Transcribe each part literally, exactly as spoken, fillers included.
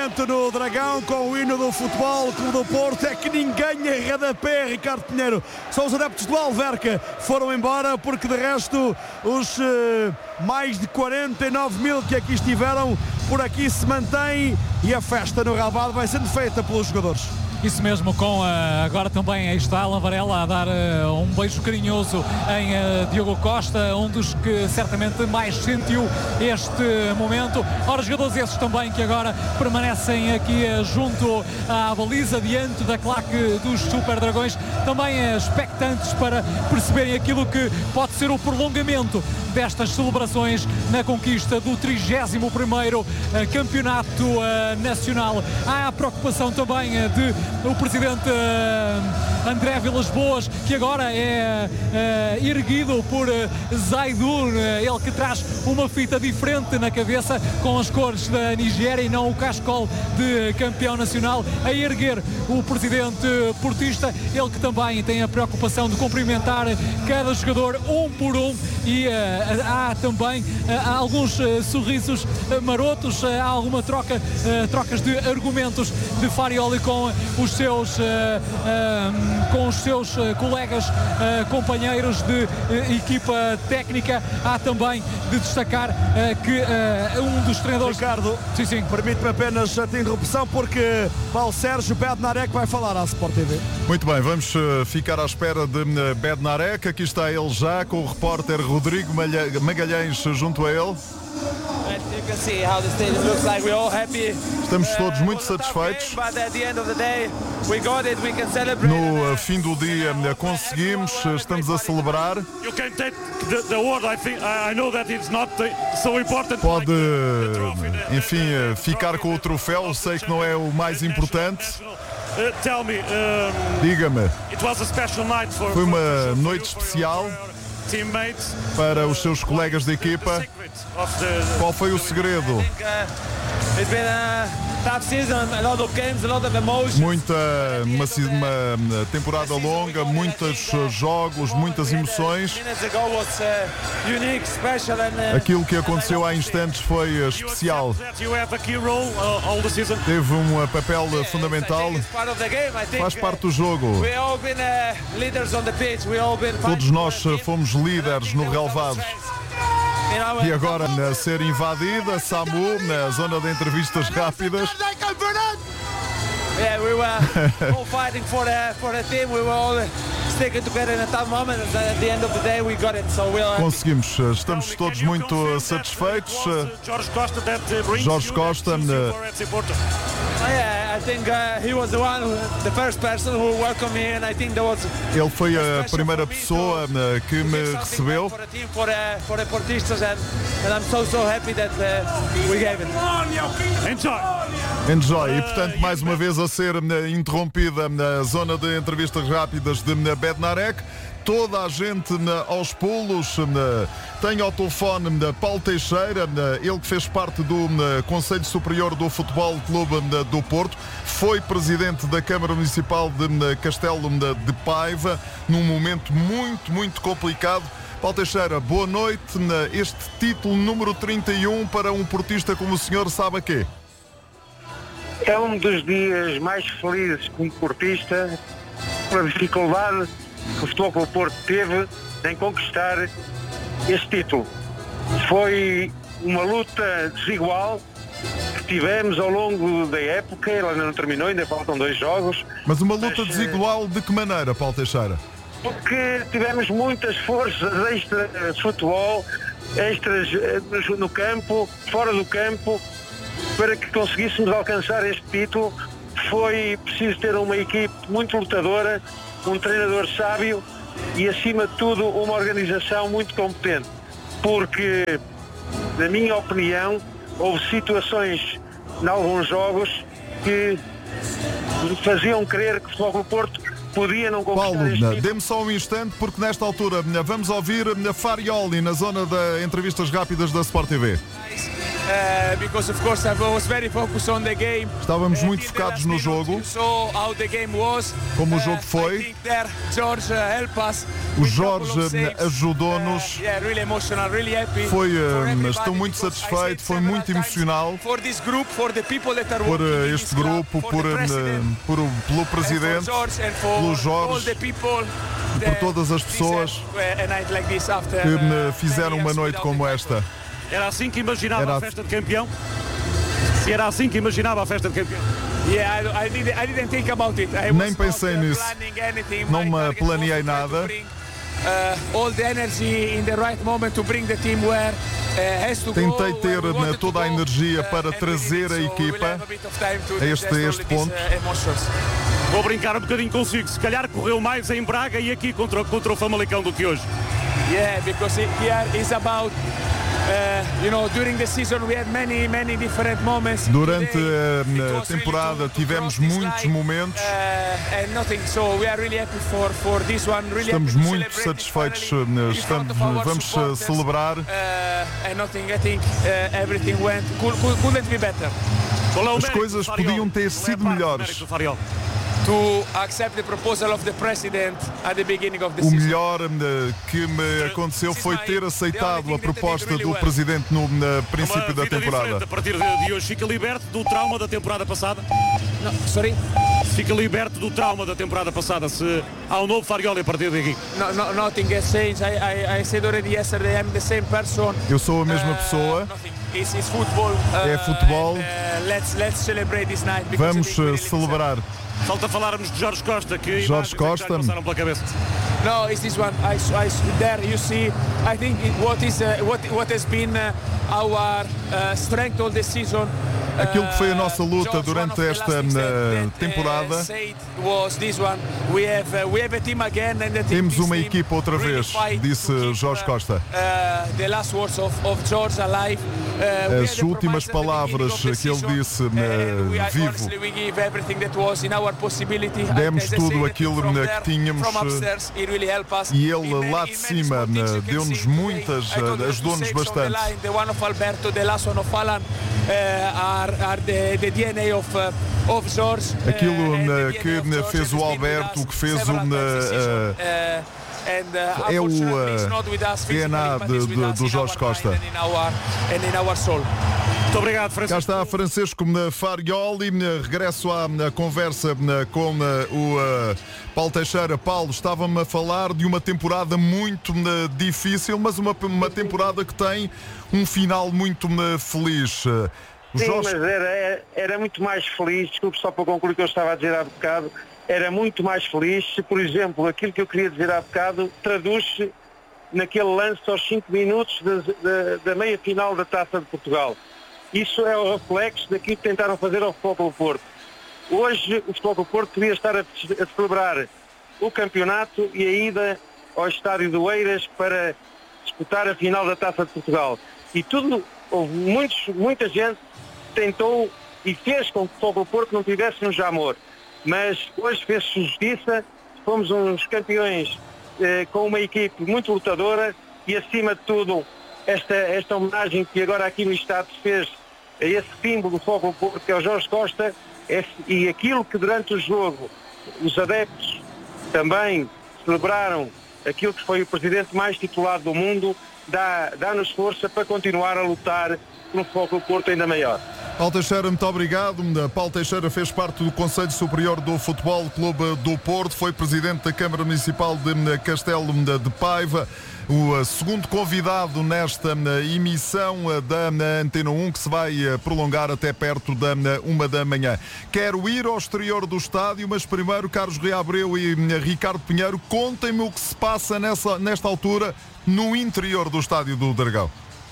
momento no Dragão com o hino do Futebol Clube do Porto é que ninguém arreda pé, Ricardo Pinheiro. Só os adeptos do Alverca foram embora, porque de resto os uh, mais de quarenta e nove mil que aqui estiveram por aqui se mantêm, e a festa no relvado vai sendo feita pelos jogadores. Isso mesmo, com uh, agora também aí está Alan Varela a dar uh, um beijo carinhoso em uh, Diogo Costa, um dos que certamente mais sentiu este momento. Ora, jogadores esses também que agora permanecem aqui uh, junto à baliza, diante da claque dos Super Dragões, também uh, expectantes para perceberem aquilo que pode ser o prolongamento destas celebrações na conquista do trigésimo primeiro uh, campeonato uh, nacional. Há a preocupação também uh, de o presidente uh, André Vilas-Boas, que agora é uh, erguido por uh, Zaidun, uh, ele que traz uma fita diferente na cabeça com as cores da Nigéria e não o cascol de campeão nacional, a erguer o presidente portista, ele que também tem a preocupação de cumprimentar cada jogador um por um, e uh, há também uh, alguns uh, sorrisos uh, marotos, uh, há alguma troca, uh, trocas de argumentos de Farioli com os seus, uh, uh, com os seus uh, colegas, uh, companheiros de uh, equipa técnica. Há também de destacar uh, que uh, um dos treinadores... Ricardo, sim, sim. permite-me apenas a interrupção, porque Paulo Sérgio Bednarek vai falar à Sport T V. Muito bem, vamos uh, ficar à espera de uh, Bednarek. Aqui está ele já, com o repórter Rodrigo Magalhães junto a ele. Estamos todos muito satisfeitos. No fim do dia conseguimos, estamos a celebrar. Pode, enfim, ficar com o troféu, sei que não é o mais importante. Diga-me, foi uma noite especial para os seus colegas de equipa. Qual foi o segredo? Muita, uma, uma temporada longa, muitos jogos, muitas emoções. Aquilo que aconteceu há instantes foi especial. Teve um papel fundamental. Faz parte do jogo. Todos nós fomos líderes no relvado. E agora a ser invadida, Samu, na zona de entrevistas rápidas. Yeah, we were all fighting for the for the team. We were all sticking together in a tough moment. And at the end of the day, we got it. So we'll. Conseguimos. Estamos todos muito satisfeitos. Jorge Costa. Ele foi a primeira pessoa que me recebeu. Enjoy. E portanto, mais uma vez a ser interrompida na zona de entrevistas rápidas de Bednarek. Toda a gente aos pulos. Tem ao telefone Paulo Teixeira, ele que fez parte do Conselho Superior do Futebol Clube do Porto, foi presidente da Câmara Municipal de Castelo de Paiva, num momento muito, muito complicado. Paulo Teixeira, boa noite. Este título número trinta e um para um portista como o senhor, sabe a quê? É um dos dias mais felizes como portista, pela dificuldade que o Futebol Clube do Porto teve em conquistar este título. Foi uma luta desigual que tivemos ao longo da época, ela ainda não terminou, ainda faltam dois jogos. Mas uma luta mas, desigual de que maneira, Paulo Teixeira? Porque tivemos muitas forças extra de futebol, extras no campo, fora do campo, para que conseguíssemos alcançar este título. Foi preciso ter uma equipe muito lutadora, um treinador sábio e, acima de tudo, uma organização muito competente. Porque, na minha opinião, houve situações em alguns jogos que faziam crer que o Futebol Clube do Porto podia não conquistar Paulo, este título. dê-me só um instante, porque nesta altura vamos ouvir Farioli na zona de entrevistas rápidas da Sport T V. Uh, because of course I was very focused on the game. Estávamos muito focados no jogo, como o jogo foi. O Jorge ajudou-nos. Foi, uh, estou muito satisfeito, foi muito emocional por este grupo, por, uh, por, pelo Presidente, pelo Jorge e por todas as pessoas que me fizeram uma noite como esta. Era assim que imaginava Era... a festa de campeão? Se era assim que imaginava a festa de campeão? Yeah, I, I didn't, I didn't think about it. I Nem pensei nisso. Não me planeei nada. Tentei ter toda a energia para trazer a equipa a este, este ponto. Vou brincar um bocadinho consigo. Se calhar correu mais em Braga e aqui contra, contra o Famalicão do que hoje. Yeah, because here is about Uh, you know, during the season we had many, many different moments. Durante a temporada tivemos muitos momentos. Estamos muito satisfeitos. Estamos, vamos celebrar. As coisas podiam ter sido melhores. O melhor que me aconteceu foi ter aceitado a proposta do Presidente no princípio da temporada. A partir de hoje fica liberto do trauma da temporada passada? No, sorry? Fica liberto do trauma da temporada passada se há um novo Farioli a partir daqui? No, no, nothing has changed. I, I, I said already yesterday I'm the same person. Eu sou a mesma pessoa. Uh, it's, it's football. É futebol. Uh, and, uh, let's, let's celebrate this night. Vamos celebrar. Falta falarmos de Jorge Costa, que Jorge Costa é que passaram pela cabeça. No, it's this one. I, I there you see. I think what is uh, what what has been uh, our uh, strength all the season. Aquilo que foi a nossa luta durante esta uh, temporada. Temos uma equipa outra vez, disse Jorge Costa. As últimas palavras que ele disse uh, vivo. Demos tudo aquilo que tínhamos e ele lá de cima uh, deu-nos muitas, uh, ajudou-nos bastante. Aquilo uh, que fez o Alberto, que fez o uh, uh, é o uh, D N A de, de, do Jorge Costa. Muito obrigado, Francisco. Cá está Francisco Farioli. Regresso à, à conversa com o uh, Paulo Teixeira. Paulo, estava-me a falar de uma temporada muito uh, difícil, mas uma, uma temporada que tem um final muito uh, feliz. Sim, Jorge... mas era, era muito mais feliz, desculpe só para concluir o que eu estava a dizer há bocado, era muito mais feliz se, por exemplo, aquilo que eu queria dizer há bocado traduz-se naquele lance aos cinco minutos da, da, da meia-final da Taça de Portugal. Isso é o reflexo daquilo que tentaram fazer ao Futebol Clube do Porto. Hoje o Futebol Clube do Porto podia estar a, a celebrar o campeonato e a ida ao estádio do Eiras para disputar a final da Taça de Portugal. E tudo, houve muitos, muita gente tentou e fez com que o Futebol Clube do Porto não tivesse um Jamor. Mas hoje fez-se justiça, fomos uns campeões eh, com uma equipe muito lutadora e, acima de tudo, esta, esta homenagem que agora aqui no Estado se fez a esse símbolo do Futebol Clube do Porto, que é o Jorge Costa, é, e aquilo que durante o jogo os adeptos também celebraram, aquilo que foi o presidente mais titulado do mundo, dá, dá-nos força para continuar a lutar por um Futebol Clube do Porto ainda maior. Paulo Teixeira, muito obrigado. Paulo Teixeira fez parte do Conselho Superior do Futebol Clube do Porto, foi presidente da Câmara Municipal de Castelo de Paiva, o segundo convidado nesta emissão da Antena um, que se vai prolongar até perto da uma da manhã. Quero ir ao exterior do estádio, mas primeiro, Carlos Rui Abreu e Ricardo Pinheiro, contem-me o que se passa nessa, nesta altura no interior do estádio do Dragão.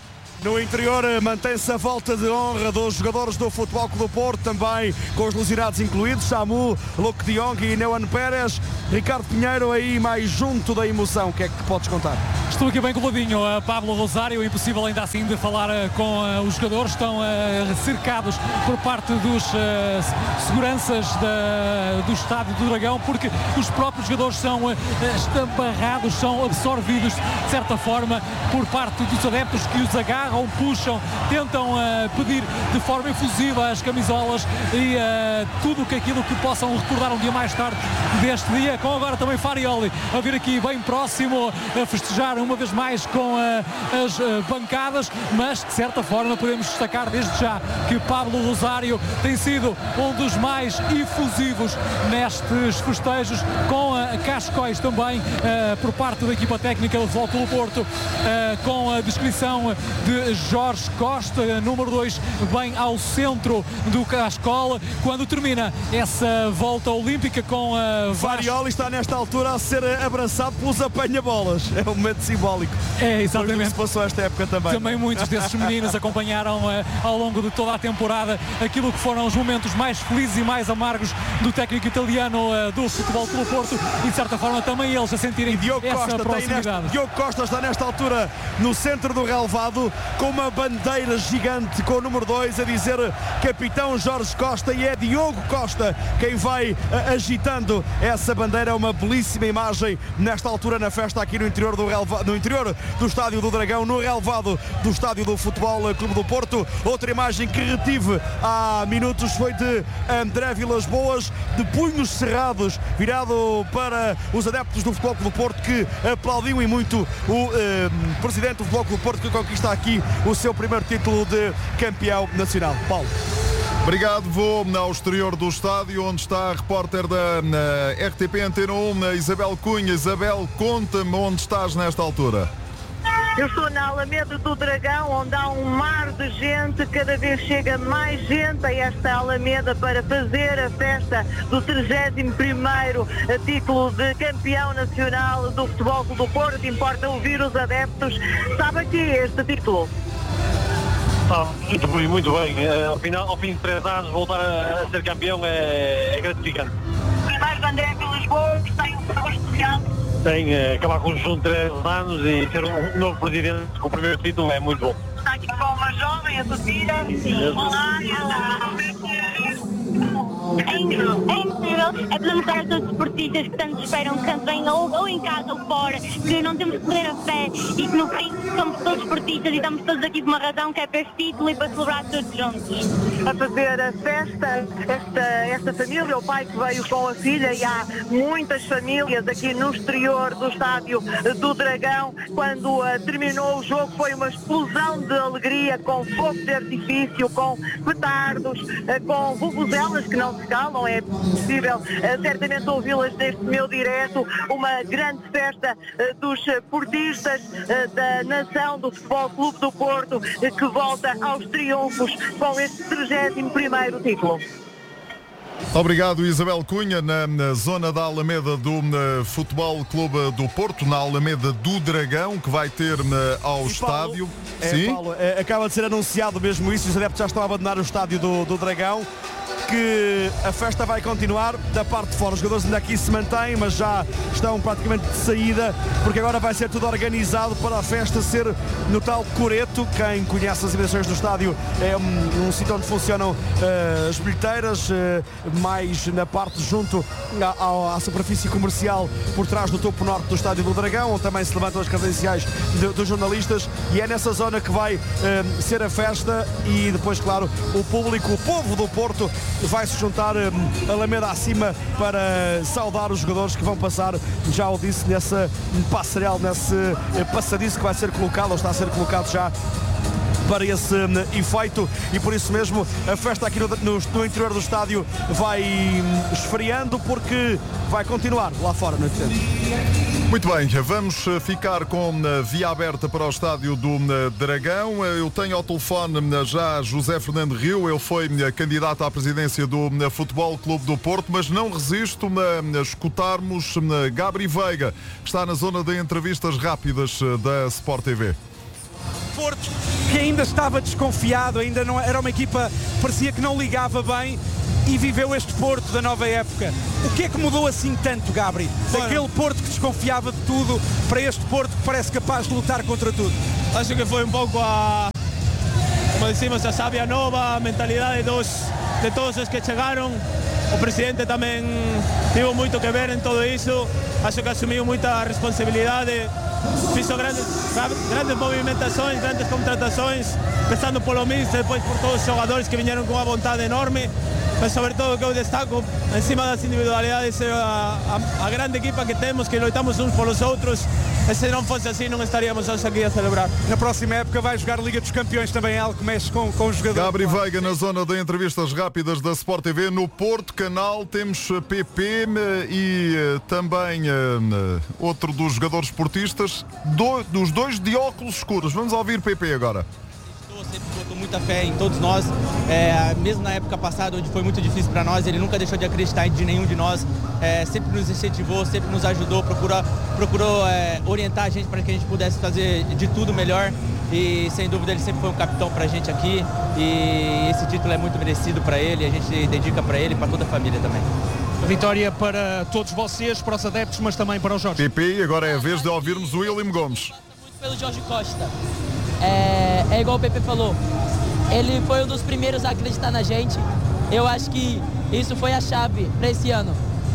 No interior mantém-se a volta de honra dos jogadores do Futebol Clube do Porto, também com os lesionados incluídos, Samu, Luke de Jong e Neuan Pérez. Ricardo Pinheiro aí mais junto da emoção, o que é que podes contar? Estou aqui bem coladinho, uh, Pablo Rosário, impossível ainda assim de falar uh, com uh, os jogadores, estão uh, cercados por parte dos uh, seguranças da, do estádio do Dragão, porque os próprios jogadores são uh, estamparrados, são absorvidos de certa forma por parte dos adeptos que os agarram agarram, puxam, tentam uh, pedir de forma efusiva as camisolas e uh, tudo que aquilo que possam recordar um dia mais tarde deste dia, com agora também Farioli a vir aqui bem próximo a festejar uma vez mais com uh, as uh, bancadas, mas de certa forma podemos destacar desde já que Pablo Rosário tem sido um dos mais efusivos nestes festejos, com uh, cascóis também uh, por parte da equipa técnica do Futebol Clube do Porto, uh, com a descrição de Jorge Costa, número dois, bem ao centro do cascola, quando termina essa volta olímpica com a Farioli está nesta altura a ser abraçado pelos apanha-bolas. É um momento simbólico. É, exatamente. Foi o que se passou esta época também. Também muitos desses meninos acompanharam uh, ao longo de toda a temporada aquilo que foram os momentos mais felizes e mais amargos do técnico italiano uh, do Futebol Clube do Porto, e de certa forma também eles a sentirem e Diogo essa Costa proximidade. Nesta, Diogo Costa está nesta altura no centro do relvado com uma bandeira gigante com o número dois a dizer capitão Jorge Costa, e é Diogo Costa quem vai uh, agitando essa bandeira. É uma belíssima imagem nesta altura na festa aqui no interior do relvado, no interior do Estádio do Dragão, no relvado do Estádio do Futebol Clube do Porto. Outra imagem que retive há minutos foi de André Vilas-Boas, de punhos cerrados, virado para os adeptos do Futebol Clube do Porto, que aplaudiam e muito o eh, presidente do Futebol Clube do Porto, que conquista aqui o seu primeiro título de campeão nacional. Paulo. Obrigado, vou ao exterior do estádio, onde está a repórter da R T P Antena um, Isabel Cunha. Isabel, conta-me onde estás nesta altura. Eu estou na Alameda do Dragão, onde há um mar de gente, cada vez chega mais gente a esta Alameda para fazer a festa do trigésimo primeiro título de campeão nacional do Futebol Clube do Porto. Importa ouvir os adeptos. Sabe aqui este título? Está muito bem, muito bem. Ao, final, ao fim de três anos, voltar a ser campeão é, é gratificante. Primeiro de André Vilas-Boas, tem um sabor especial. Tem uh, acabar com os juntos três anos e ser um novo presidente com o primeiro título é muito bom. Está aqui com uma jovem, a Sofia. Olá, é incrível, é incrível, é para mostrar a todos os esportistas que tanto esperam que tanto venham ou, ou em casa ou fora, que não temos que perder a fé e que no fim somos todos esportistas e estamos todos aqui por uma razão, que é para este título e para celebrar todos juntos. A fazer a festa, esta, esta família, o pai que veio com a filha, e há muitas famílias aqui no exterior do Estádio do Dragão. Quando uh, terminou o jogo foi uma explosão de alegria, com fogo de artifício, com petardos, uh, com vuvuzelas que não se calam. É possível uh, certamente ouvi-las neste meu direto. Uma grande festa uh, dos portistas uh, da nação do Futebol Clube do Porto, uh, que volta aos triunfos com este trigésimo primeiro título. Obrigado, Isabel Cunha, na, na zona da Alameda do na, Futebol Clube do Porto, na Alameda do Dragão, que vai ter na, ao e estádio. Paulo, é, Sim? Paulo, é, acaba de ser anunciado mesmo isso, os adeptos já estão a abandonar o estádio do, do Dragão, que a festa vai continuar da parte de fora. Os jogadores ainda aqui se mantêm, mas já estão praticamente de saída, porque agora vai ser tudo organizado para a festa ser no tal coreto. Quem conhece as dimensões do estádio, é um, um sítio onde funcionam uh, as bilheteiras, uh, mais na parte junto à, à, à superfície comercial por trás do topo norte do Estádio do Dragão, onde também se levantam as credenciais de, dos jornalistas, e é nessa zona que vai uh, ser a festa. E depois, claro, o público, o povo do Porto vai se juntar um, Alameda acima para saudar os jogadores que vão passar, já o disse, nessa passarela, nesse uh, passadiço que vai ser colocado, ou está a ser colocado já para esse um, efeito, e por isso mesmo a festa aqui no, no, no interior do estádio vai um, esfriando, porque vai continuar lá fora no interior. Muito bem, vamos ficar com a via aberta para o estádio do Dragão. Eu tenho ao telefone já José Fernando Rio, ele foi candidato à presidência do Futebol Clube do Porto, mas não resisto a escutarmos Gabri Veiga, que está na zona de entrevistas rápidas da Sport T V. Porto, que ainda estava desconfiado, ainda não era uma equipa, parecia que não ligava bem, e viveu este Porto da nova época. O que é que mudou assim tanto, Gabri? Daquele Porto que desconfiava de tudo para este Porto que parece capaz de lutar contra tudo. Acho que foi um pouco a, como decimos, a sabia nova, a mentalidade dos, de todos os que chegaram. O presidente também teve muito que ver em tudo isso. Acho que assumiu muita responsabilidade hizo grandes, grandes movimentações, grandes contratações, começando pelo Míster, depois por todos os jogadores que vieram com uma vontade enorme. Mas sobre todo o que eu destaco, em cima das individualidades, é a, a, a grande equipa que temos, que lutamos uns pelos outros. E se não fosse assim, não estaríamos hoje aqui a celebrar. Na próxima época vai jogar Liga dos Campeões também, algo que mexe com, com os jogadores. Gabri Veiga na zona de entrevistas rápidas da Sport T V. No Porto Canal temos P P e também uh, outro dos jogadores esportistas, do, dos dois de óculos escuros. Vamos ouvir P P agora. Sempre botou muita fé em todos nós, é, mesmo na época passada, onde foi muito difícil para nós, ele nunca deixou de acreditar de nenhum de nós, é, sempre nos incentivou, sempre nos ajudou, procurou, procurou é, orientar a gente para que a gente pudesse fazer de tudo melhor, e sem dúvida ele sempre foi um capitão para a gente aqui, e esse título é muito merecido para ele, a gente dedica para ele e para toda a família também. A vitória para todos vocês, para os adeptos, mas também para o Jorge. P P, agora é a vez de ouvirmos o William Gomes. Muito pelo Jorge Costa. É, é igual o Pepe falou, ele foi um dos primeiros a acreditar na gente. Eu acho que isso foi a chave para esse ano.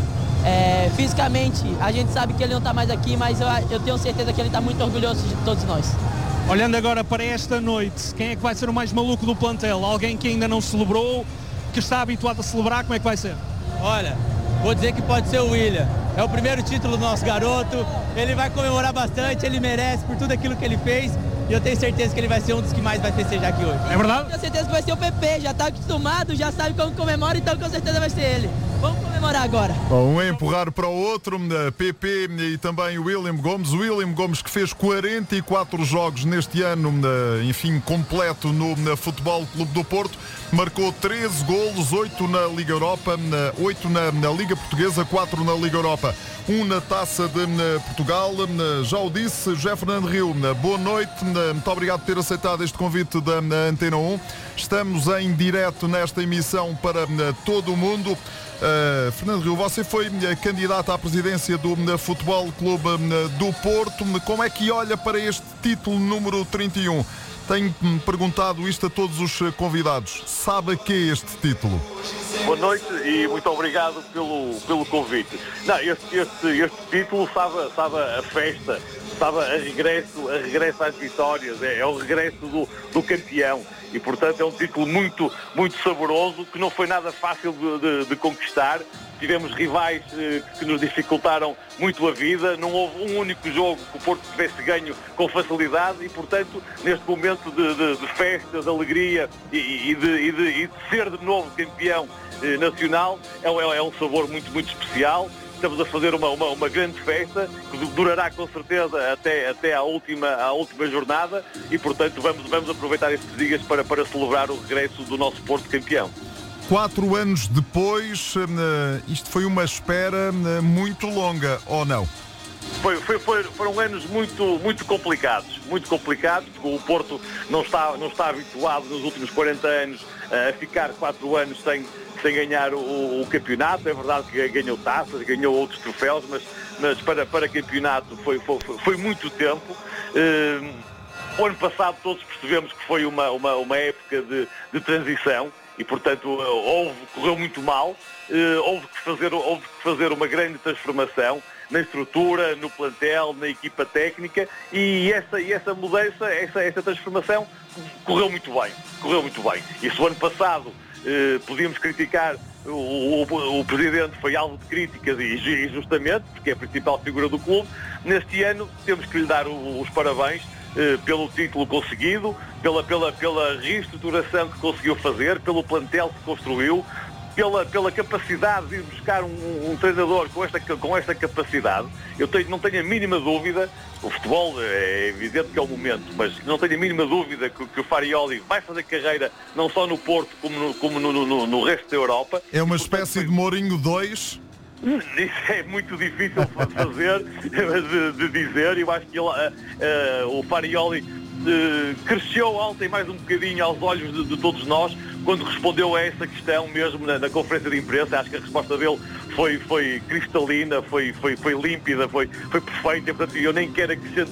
É, fisicamente, a gente sabe que ele não está mais aqui, mas eu, eu tenho certeza que ele está muito orgulhoso de todos nós. Olhando agora para esta noite, quem é que vai ser o mais maluco do plantel? Alguém que ainda não celebrou, que está habituado a celebrar, como é que vai ser? Olha, vou dizer que pode ser o William. É o primeiro título do nosso garoto, ele vai comemorar bastante, ele merece por tudo aquilo que ele fez. E eu tenho certeza que ele vai ser um dos que mais vai festejar aqui hoje. É verdade? Tenho certeza que vai ser o P P, já está acostumado, já sabe como comemora, então com certeza vai ser ele. Vamos comemorar agora. Bom, um a empurrar para o outro, P P e também o William Gomes. O William Gomes que fez quarenta e quatro jogos neste ano, enfim, completo no Futebol Clube do Porto. Marcou treze golos, oito na Liga Europa, oito na, na Liga Portuguesa, quatro na Liga Europa, um na Taça de Portugal. Já o disse, José Fernando Rio, boa noite, muito obrigado por ter aceitado este convite da Antena um. Estamos em direto nesta emissão para todo o mundo. Uh, Fernando Rio, você foi candidato à presidência do Futebol Clube do Porto. Como é que olha para este título número trinta e um? Tenho perguntado isto a todos os convidados. Sabe a que é este título? Boa noite e muito obrigado pelo, pelo convite. Não, este, este, este título sabe, sabe a festa, sabe a regresso, a regresso às vitórias, é, é o regresso do, do campeão. E, portanto, é um título muito, muito saboroso, que não foi nada fácil de, de, de conquistar. Tivemos rivais eh, que nos dificultaram muito a vida. Não houve um único jogo que o Porto tivesse ganho com facilidade e, portanto, neste momento de, de, de festa, de alegria e, e, de, e, de, e de ser de novo campeão eh, nacional, é, é, é um sabor muito, muito especial. Estamos a fazer uma, uma, uma grande festa que durará com certeza até, até à, última, à última jornada e, portanto, vamos, vamos aproveitar estes dias para, para celebrar o regresso do nosso Porto campeão. Quatro anos depois, isto foi uma espera muito longa, ou não? Foi, foi, foi, foram anos muito, muito complicados, muito complicados, porque o Porto não está, não está habituado nos últimos quarenta anos a ficar quatro anos sem, sem ganhar o, o campeonato. É verdade que ganhou taças, ganhou outros troféus, mas, mas para, para campeonato foi, foi, foi muito tempo. Uh, o ano passado todos percebemos que foi uma, uma, uma época de, de transição e, portanto, houve, correu muito mal. Uh, houve, que fazer, houve que fazer uma grande transformação na estrutura, no plantel, na equipa técnica e essa, e essa mudança, essa, essa transformação correu muito bem, correu muito bem. E se o ano passado eh, podíamos criticar, o, o, o Presidente foi alvo de críticas e justamente, porque é a principal figura do clube, neste ano temos que lhe dar o, os parabéns eh, pelo título conseguido, pela, pela, pela reestruturação que conseguiu fazer, pelo plantel que construiu, Pela, pela capacidade de ir buscar um, um treinador com esta, com esta capacidade. Eu tenho, não tenho a mínima dúvida, o futebol é evidente que é o momento, mas não tenho a mínima dúvida que, que o Farioli vai fazer carreira não só no Porto como no, como no, no, no resto da Europa. É uma e, portanto, espécie de Mourinho dois? Isso é muito difícil de fazer, de, de dizer. Eu acho que ele, uh, uh, o Farioli uh, cresceu alto e mais um bocadinho aos olhos de, de todos nós quando respondeu a essa questão mesmo na, na conferência de imprensa. Acho que a resposta dele foi, foi cristalina, foi, foi, foi límpida, foi, foi perfeita. Portanto, eu nem quero acrescentar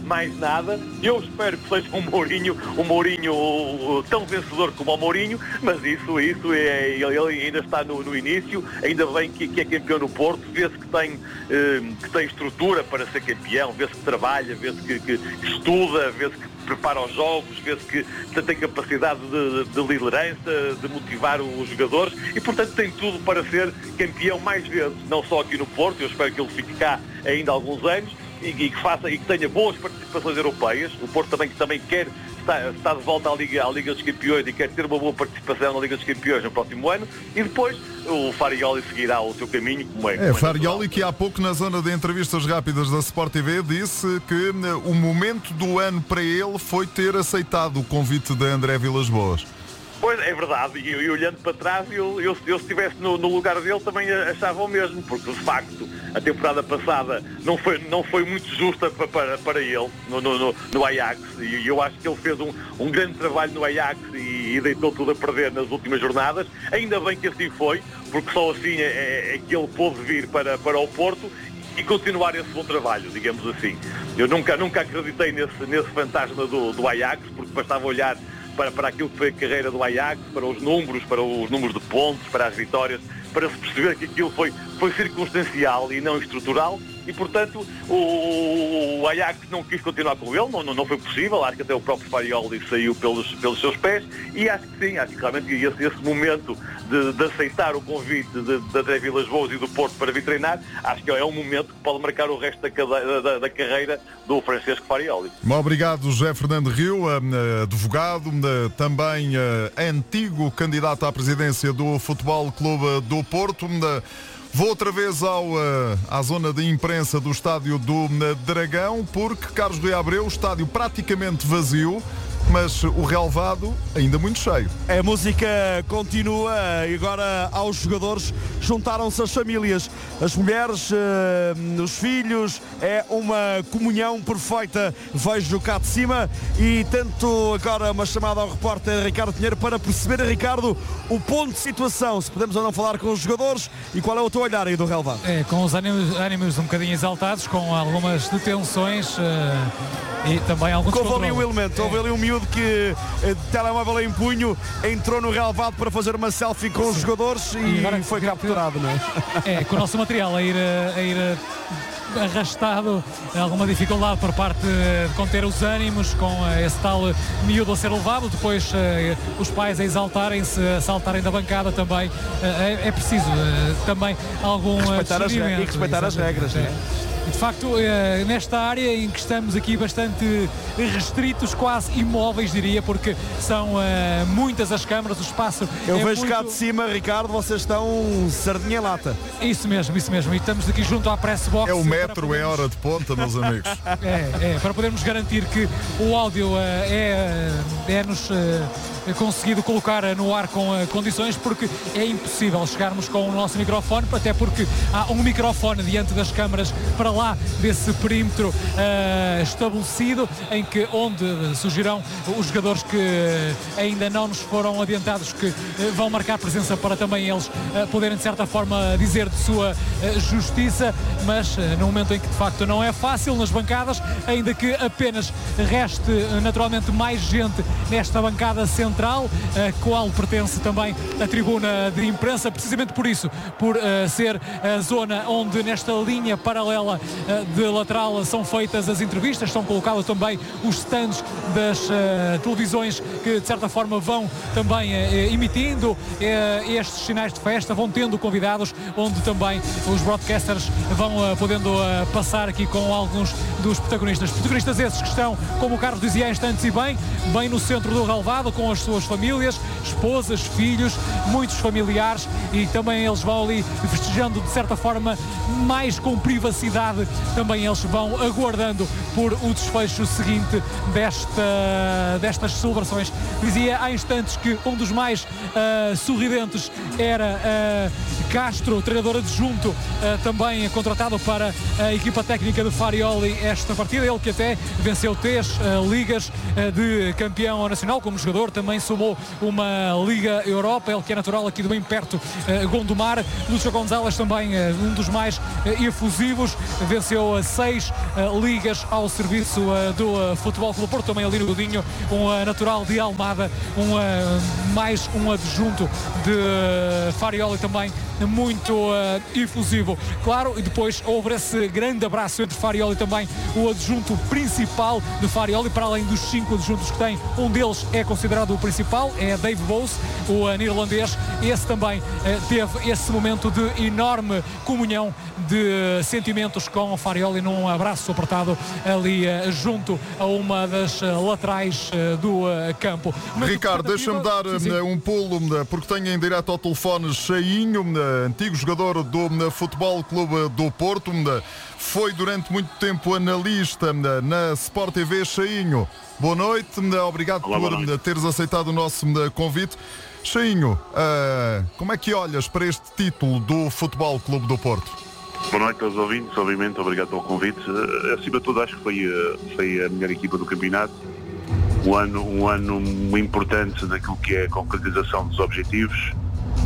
mais nada. Eu espero que seja um Mourinho, um Mourinho tão vencedor como o Mourinho, mas isso, isso é, ele ainda está no, no início, ainda bem que, que é campeão no Porto, vê-se que tem, eh, que tem estrutura para ser campeão, vê-se que trabalha, vê-se que, que estuda, vê-se que prepara os jogos, vê-se que tem capacidade de, de liderança, de motivar os jogadores e, portanto, tem tudo para ser campeão mais vezes, não só aqui no Porto. Eu espero que ele fique cá ainda há alguns anos e, e que faça e que tenha boas participações europeias. O Porto também, que também quer Está, está de volta à Liga, à Liga dos Campeões e quer ter uma boa participação na Liga dos Campeões no próximo ano, e depois o Farioli seguirá o seu caminho, como é. É, é Farioli, que há pouco na zona de entrevistas rápidas da Sport T V disse que o momento do ano para ele foi ter aceitado o convite de André Vilas-Boas. Pois, é verdade, e, e olhando para trás, eu, eu, eu se estivesse no, no lugar dele também achava o mesmo, porque de facto a temporada passada não foi, não foi muito justa para, para, para ele no, no, no Ajax, e eu acho que ele fez um, um grande trabalho no Ajax e, e deitou tudo a perder nas últimas jornadas. Ainda bem que assim foi, porque só assim é, é que ele pôde vir para, para o Porto e continuar esse bom trabalho, digamos assim. Eu nunca, nunca acreditei nesse, nesse fantasma do, do Ajax, porque bastava olhar Para, para aquilo que foi a carreira do Ajax, para os números, para os números de pontos, para as vitórias, para se perceber que aquilo foi, foi circunstancial e não estrutural, e portanto o, o Ajax não quis continuar com ele, não, não, não foi possível. Acho que até o próprio Farioli saiu pelos, pelos seus pés, e acho que sim, acho que realmente esse, esse momento de, de aceitar o convite de, de André Vilas-Boas e do Porto para vir treinar, acho que é um momento que pode marcar o resto da, da, da, da carreira do Francisco Farioli. Obrigado, José Fernando Rio, advogado, também antigo candidato à presidência do Futebol Clube do Porto. Vou outra vez ao, à zona de imprensa do estádio do Dragão, porque, Carlos Rui Abreu, o estádio praticamente vazio, mas o relvado ainda muito cheio. A música continua e agora aos jogadores juntaram-se as famílias, as mulheres, uh, os filhos, é uma comunhão perfeita. Vejo cá de cima e tento agora uma chamada ao repórter Ricardo Pinheiro para perceber, Ricardo, o ponto de situação, se podemos ou não falar com os jogadores, e qual é o teu olhar aí do relvado? É, com os ânimos, ânimos um bocadinho exaltados, com algumas detenções uh, e também alguns controles. Houve ali um elemento, é. houve ali um miúdo que de telemóvel em punho entrou no relvado para fazer uma selfie com os jogadores e, e agora foi capturado, não é? É, com o nosso material a ir, a ir arrastado, alguma dificuldade por parte de conter os ânimos, com esse tal miúdo a ser levado, depois os pais a exaltarem-se, a saltarem da bancada também. É, é preciso também algum respeitar as regras, e respeitar as regras, não é? De facto, nesta área em que estamos aqui bastante restritos, quase imóveis, diria, porque são uh, muitas as câmaras, o espaço. Eu é vejo muito... cá de cima, Ricardo, vocês estão sardinha lata. Isso mesmo, isso mesmo. E estamos aqui junto à press box. É o metro podermos... em hora de ponta, meus amigos. É, é, para podermos garantir que o áudio uh, é, é-nos uh, conseguido colocar no ar com uh, condições, porque é impossível chegarmos com o nosso microfone, até porque há um microfone diante das câmaras para lá desse perímetro uh, estabelecido, em que onde surgirão os jogadores que ainda não nos foram adiantados, que uh, vão marcar presença para também eles uh, poderem de certa forma dizer de sua uh, justiça, mas uh, no momento em que de facto não é fácil nas bancadas, ainda que apenas reste uh, naturalmente mais gente nesta bancada central, a uh, qual pertence também a tribuna de imprensa, precisamente por isso, por uh, ser a zona onde nesta linha paralela de lateral são feitas as entrevistas, estão colocados também os stands das uh, televisões que de certa forma vão também uh, emitindo uh, estes sinais de festa, vão tendo convidados, onde também os broadcasters vão uh, podendo uh, passar aqui com alguns dos protagonistas. Protagonistas esses que estão, como o Carlos dizia há instantes e bem, bem no centro do relvado, com as suas famílias, esposas, filhos, muitos familiares, e também eles vão ali festejando de certa forma mais com privacidade. Também eles vão aguardando por o desfecho seguinte desta, destas celebrações. Dizia há instantes que um dos mais uh, sorridentes era uh, Castro, treinador adjunto, uh, também contratado para a equipa técnica de Farioli esta partida. Ele que até venceu três uh, ligas uh, de campeão nacional como jogador, também somou uma Liga Europa. Ele que é natural aqui de bem perto, uh, Gondomar. Lúcio Gonzalez também uh, um dos mais uh, efusivos, venceu uh, seis uh, ligas ao serviço uh, do uh, Futebol Clube Porto. Também ali no Godinho, um uh, natural de Almada, um, uh, mais um adjunto de uh, Farioli também muito uh, efusivo. Claro, e depois houve esse grande abraço entre Farioli e também o adjunto principal de Farioli, para além dos cinco adjuntos que tem, um deles é considerado o principal, é Dave Bose, o uh, neerlandês. Esse também uh, teve esse momento de enorme comunhão de uh, sentimentos com o Farioli num abraço apertado ali uh, junto a uma das uh, laterais uh, do uh, campo. Mas Ricardo, deixa-me dar sim, sim. um pulo, porque tenho em direto ao telefone Chainho, antigo jogador do Futebol Clube do Porto, foi durante muito tempo analista na Sport T V. Chainho, boa noite, obrigado Olá, por noite. teres aceitado o nosso convite. Chainho, uh, como é que olhas para este título do Futebol Clube do Porto? Boa noite aos ouvintes, obviamente, obrigado pelo convite. Acima de tudo, acho que foi, foi a melhor equipa do campeonato. Um ano, um ano importante naquilo que é a concretização dos objetivos.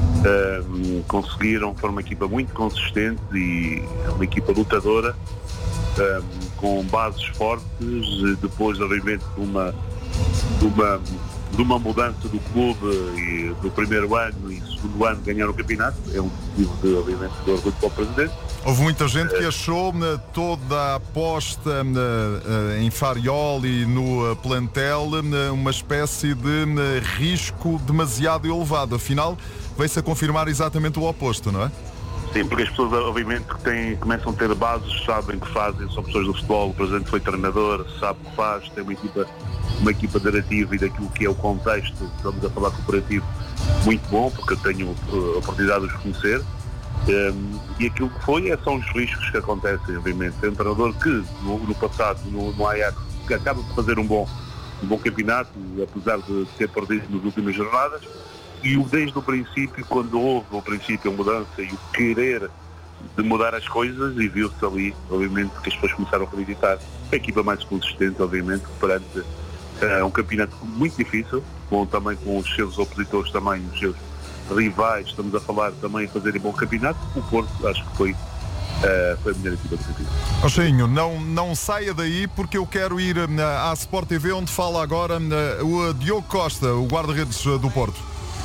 Um, conseguiram, foram uma equipa muito consistente e uma equipa lutadora, um, com bases fortes, depois obviamente de uma, de uma, de uma mudança do clube e do primeiro ano e segundo ano ganhar o campeonato. É um motivo de, obviamente, de orgulho para o Presidente. Houve muita gente que achou toda a aposta em Farioli no plantel uma espécie de risco demasiado elevado. Afinal, veio-se a confirmar exatamente o oposto, não é? Sim, porque as pessoas, obviamente, que têm, começam a ter bases, sabem o que fazem, são pessoas do futebol, o Presidente foi treinador, sabe o que faz, tem uma equipa, uma equipa narrativa e daquilo que é o contexto, estamos a falar cooperativo, muito bom, porque eu tenho a oportunidade de os conhecer. Um, e aquilo que foi é, são os riscos que acontecem, obviamente. Tem um treinador que, no, no passado, no, no Ajax, que acaba de fazer um bom, um bom campeonato, apesar de ter perdido nas últimas jornadas. E desde o princípio, quando houve o princípio a mudança e o querer de mudar as coisas, e viu-se ali, obviamente, que as pessoas começaram a acreditar. A equipa mais consistente, obviamente, perante uh, um campeonato muito difícil, com, também com os seus opositores, também os seus rivais, estamos a falar também a fazerem bom campeonato. O Porto, acho que foi, uh, foi a melhor equipa do campeonato. Oh, Chainho, não, não saia daí, porque eu quero ir uh, à Sport T V, onde fala agora uh, o Diogo Costa, o guarda-redes uh, do Porto.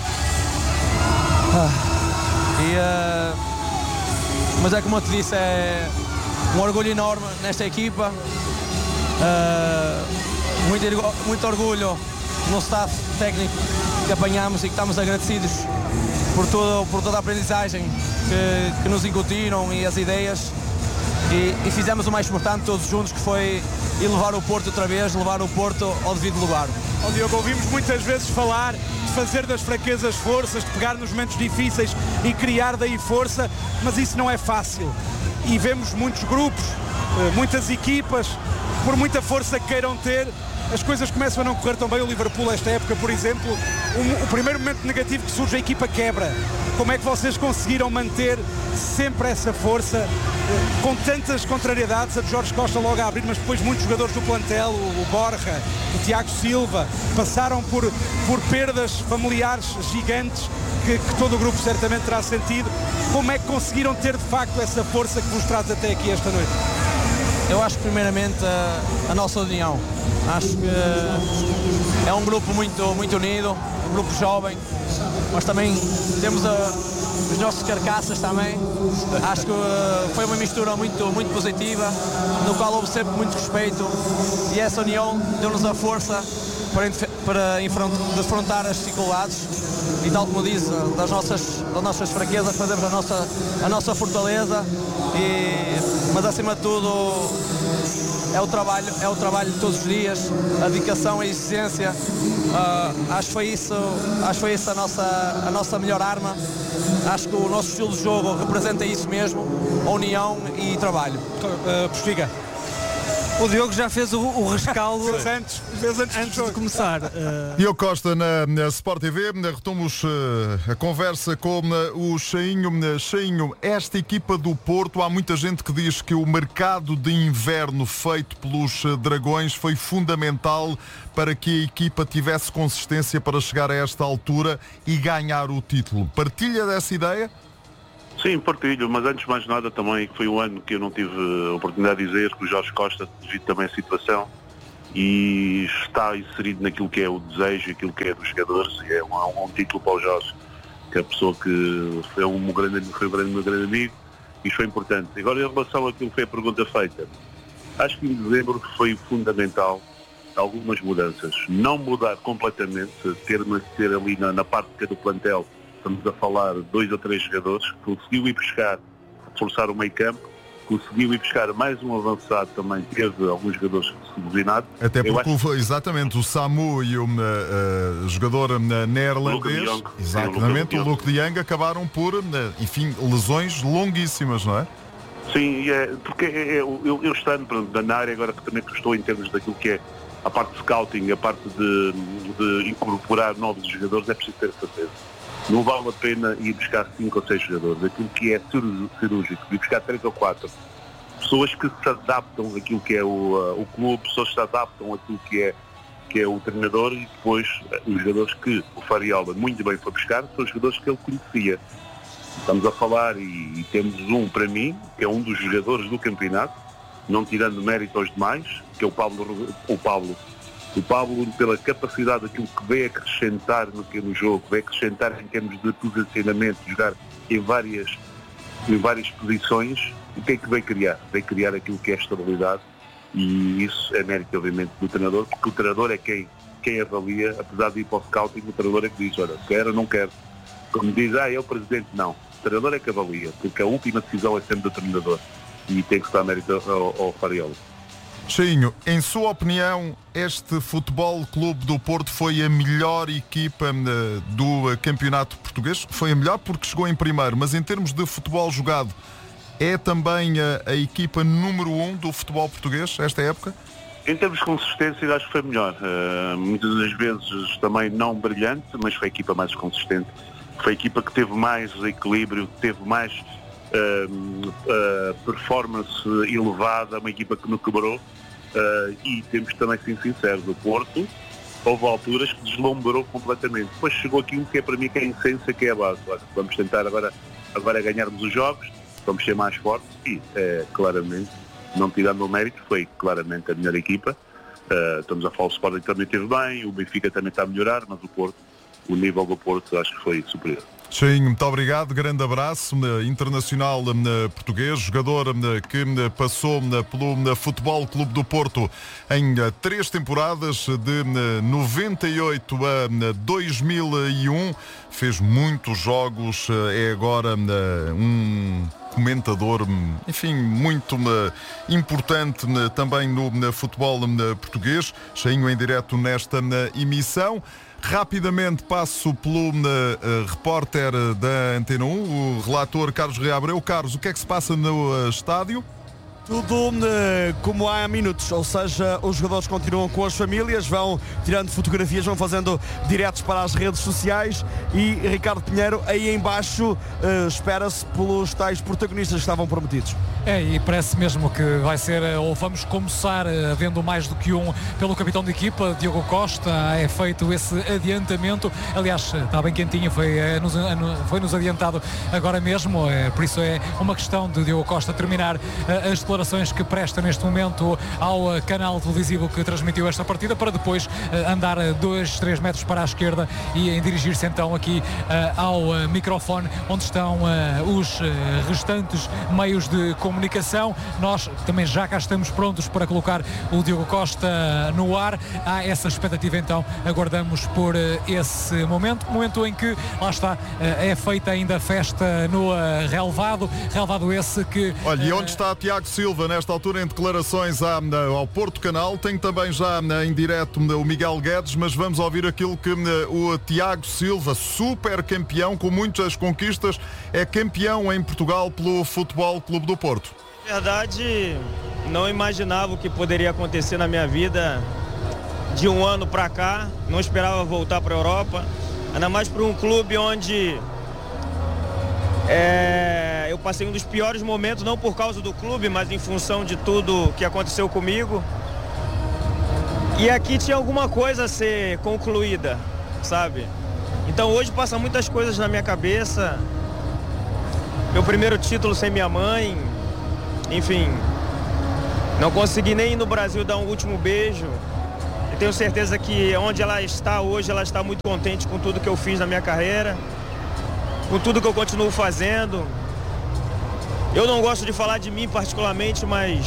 Ah, e, uh, mas é como eu te disse, é um orgulho enorme nesta equipa, uh, muito, muito orgulho no staff técnico que apanhamos e que estamos agradecidos por, todo, por toda a aprendizagem que, que nos incutiram e as ideias, e, e fizemos o mais importante todos juntos, que foi elevar o Porto outra vez, levar o Porto ao devido lugar. Oh, Diogo, ouvimos muitas vezes falar de fazer das fraquezas forças, de pegar nos momentos difíceis e criar daí força, mas isso não é fácil. E vemos muitos grupos, muitas equipas, por muita força que queiram ter, as coisas começam a não correr tão bem. O Liverpool, esta época, por exemplo, um, o primeiro momento negativo que surge, a equipa quebra. Como é que vocês conseguiram manter sempre essa força, com tantas contrariedades? A de Jorge Costa logo a abrir, mas depois muitos jogadores do plantel, o, o Borja, o Tiago Silva, passaram por, por perdas familiares gigantes que, que todo o grupo certamente terá sentido. Como é que conseguiram ter de facto essa força que vos traz até aqui esta noite? Eu acho que primeiramente a, a nossa união. Acho que é um grupo muito, muito unido, um grupo jovem, mas também temos a, os nossos carcaças também. Acho que foi uma mistura muito, muito positiva, no qual houve sempre muito respeito, e essa união deu-nos a força para, para defrontar as dificuldades e, tal como diz, das nossas, das nossas fraquezas fazemos a nossa, a nossa fortaleza, e, mas acima de tudo é o trabalho, é o trabalho de todos os dias, a dedicação, a exigência. Uh, acho que foi isso, acho que foi isso a nossa, a nossa melhor arma. Acho que o nosso estilo de jogo representa isso mesmo, a união e trabalho. Uh, Postiga. O Diogo já fez o, o rescaldo antes, fez antes, antes de começar. Uh... Diogo Costa na, na Sport T V. Retomamos uh, a conversa com uh, o Cheinho. Cheinho, esta equipa do Porto, há muita gente que diz que o mercado de inverno feito pelos uh, Dragões foi fundamental para que a equipa tivesse consistência para chegar a esta altura e ganhar o título. Partilha dessa ideia? Sim, partilho, mas antes de mais nada também foi um ano que eu não tive a oportunidade de dizer que o Jorge Costa, devido também à situação, e está inserido naquilo que é o desejo, aquilo que é dos jogadores, e é um, um título para o Jorge, que é a pessoa que foi um grande, foi um grande, meu grande amigo, e isso foi importante. Agora, em relação àquilo que foi a pergunta feita, acho que em dezembro foi fundamental algumas mudanças. Não mudar completamente, ter, ter ali na, na parte do plantel, estamos a falar de dois ou três jogadores, conseguiu ir buscar, forçar o meio campo, conseguiu ir buscar mais um avançado também, teve alguns jogadores subordinados. Até porque acho... o, exatamente o Samu e o uh, uh, jogador uh, neerlandês, exatamente, o Luke de Jong, acabaram por, uh, enfim, lesões longuíssimas, não é? Sim, é, porque é, eu, eu, eu estando na área agora que também estou em termos daquilo que é a parte de scouting, a parte de, de incorporar novos jogadores, é preciso ter certeza. Não vale a pena ir buscar cinco ou seis jogadores. Aquilo que é cirúrgico, ir buscar três ou quatro. Pessoas que se adaptam àquilo que é o, uh, o clube, pessoas que se adaptam àquilo que é, que é o treinador, e depois uh, os jogadores que o Fariola muito bem foi buscar são os jogadores que ele conhecia. Estamos a falar, e, e temos um para mim, que é um dos jogadores do campeonato, não tirando mérito aos demais, que é o Pablo, o Pablo. O Pablo, pela capacidade daquilo que veio acrescentar no, no jogo, veio acrescentar em termos de posicionamento, jogar em várias, em várias posições, o que é que veio criar? Veio criar aquilo que é estabilidade, e isso é mérito, obviamente, do treinador, porque o treinador é quem, quem avalia, apesar de ir para o scouting, o treinador é que diz, olha, quero ou não quero. Como diz, ah, é o presidente, não. O treinador é que avalia, porque a última decisão é sempre do treinador, e tem que estar mérito ao, ao Fariola. Cheinho, em sua opinião, este Futebol Clube do Porto foi a melhor equipa uh, do uh, campeonato português? Foi a melhor porque chegou em primeiro, mas em termos de futebol jogado, é também a, a equipa número um do futebol português esta época? Em termos de consistência, acho que foi melhor. Uh, muitas das vezes também não brilhante, mas foi a equipa mais consistente. Foi a equipa que teve mais equilíbrio, teve mais uh, uh, performance elevada, uma equipa que não quebrou. Uh, e temos que também ser sinceros, o Porto houve alturas que deslumbrou completamente. Depois chegou aqui um que é para mim que é a essência, que é a base. Vamos tentar agora, agora ganharmos os jogos, vamos ser mais fortes e é, claramente, não tirando o mérito, foi claramente a melhor equipa. Uh, estamos a falar, o Sporting também esteve bem, o Benfica também está a melhorar, mas o Porto, o nível do Porto acho que foi superior. Cheinho, muito obrigado, grande abraço, internacional português, jogador que passou pelo Futebol Clube do Porto em três temporadas, de noventa e oito a dois mil e um, fez muitos jogos, é agora um comentador, enfim, muito importante também no futebol português. Cheinho em direto nesta emissão. Rapidamente passo pelo uh, repórter da Antena um, o relator Carlos Rei Abreu. Carlos, o que é que se passa no uh, estádio? Tudo uh, como há minutos, ou seja, os jogadores continuam com as famílias, vão tirando fotografias, vão fazendo diretos para as redes sociais, e Ricardo Pinheiro aí em baixo uh, espera-se pelos tais protagonistas que estavam prometidos. É, e parece mesmo que vai ser, ou vamos começar havendo mais do que um pelo capitão de equipa, Diogo Costa. É feito esse adiantamento, aliás está bem quentinho, foi, é, nos, é, foi nos adiantado agora mesmo, é, por isso é uma questão de Diogo Costa terminar é, as declarações que presta neste momento ao canal televisivo que transmitiu esta partida, para depois é, andar dois, três metros para a esquerda e dirigir-se então aqui é, ao é, microfone onde estão é, os é, restantes meios de comunicação. comunicação. Nós também já cá estamos prontos para colocar o Diogo Costa no ar. Há essa expectativa, então aguardamos por esse momento, momento em que, lá está, é feita ainda a festa no relevado, relevado esse que... Olha, e onde está Tiago Silva nesta altura em declarações ao Porto Canal? Tem também já em direto o Miguel Guedes, mas vamos ouvir aquilo que o Tiago Silva, super campeão com muitas conquistas, é campeão em Portugal pelo Futebol Clube do Porto. Na verdade, não imaginava o que poderia acontecer na minha vida de um ano para cá. Não esperava voltar para a Europa, ainda mais para um clube onde é, eu passei um dos piores momentos, não por causa do clube, mas em função de tudo que aconteceu comigo. E aqui tinha alguma coisa a ser concluída, sabe? Então hoje passam muitas coisas na minha cabeça. Meu primeiro título sem minha mãe, enfim, não consegui nem ir no Brasil dar um último beijo. Eu tenho certeza que onde ela está hoje, ela está muito contente com tudo que eu fiz na minha carreira, com tudo que eu continuo fazendo. Eu não gosto de falar de mim particularmente, mas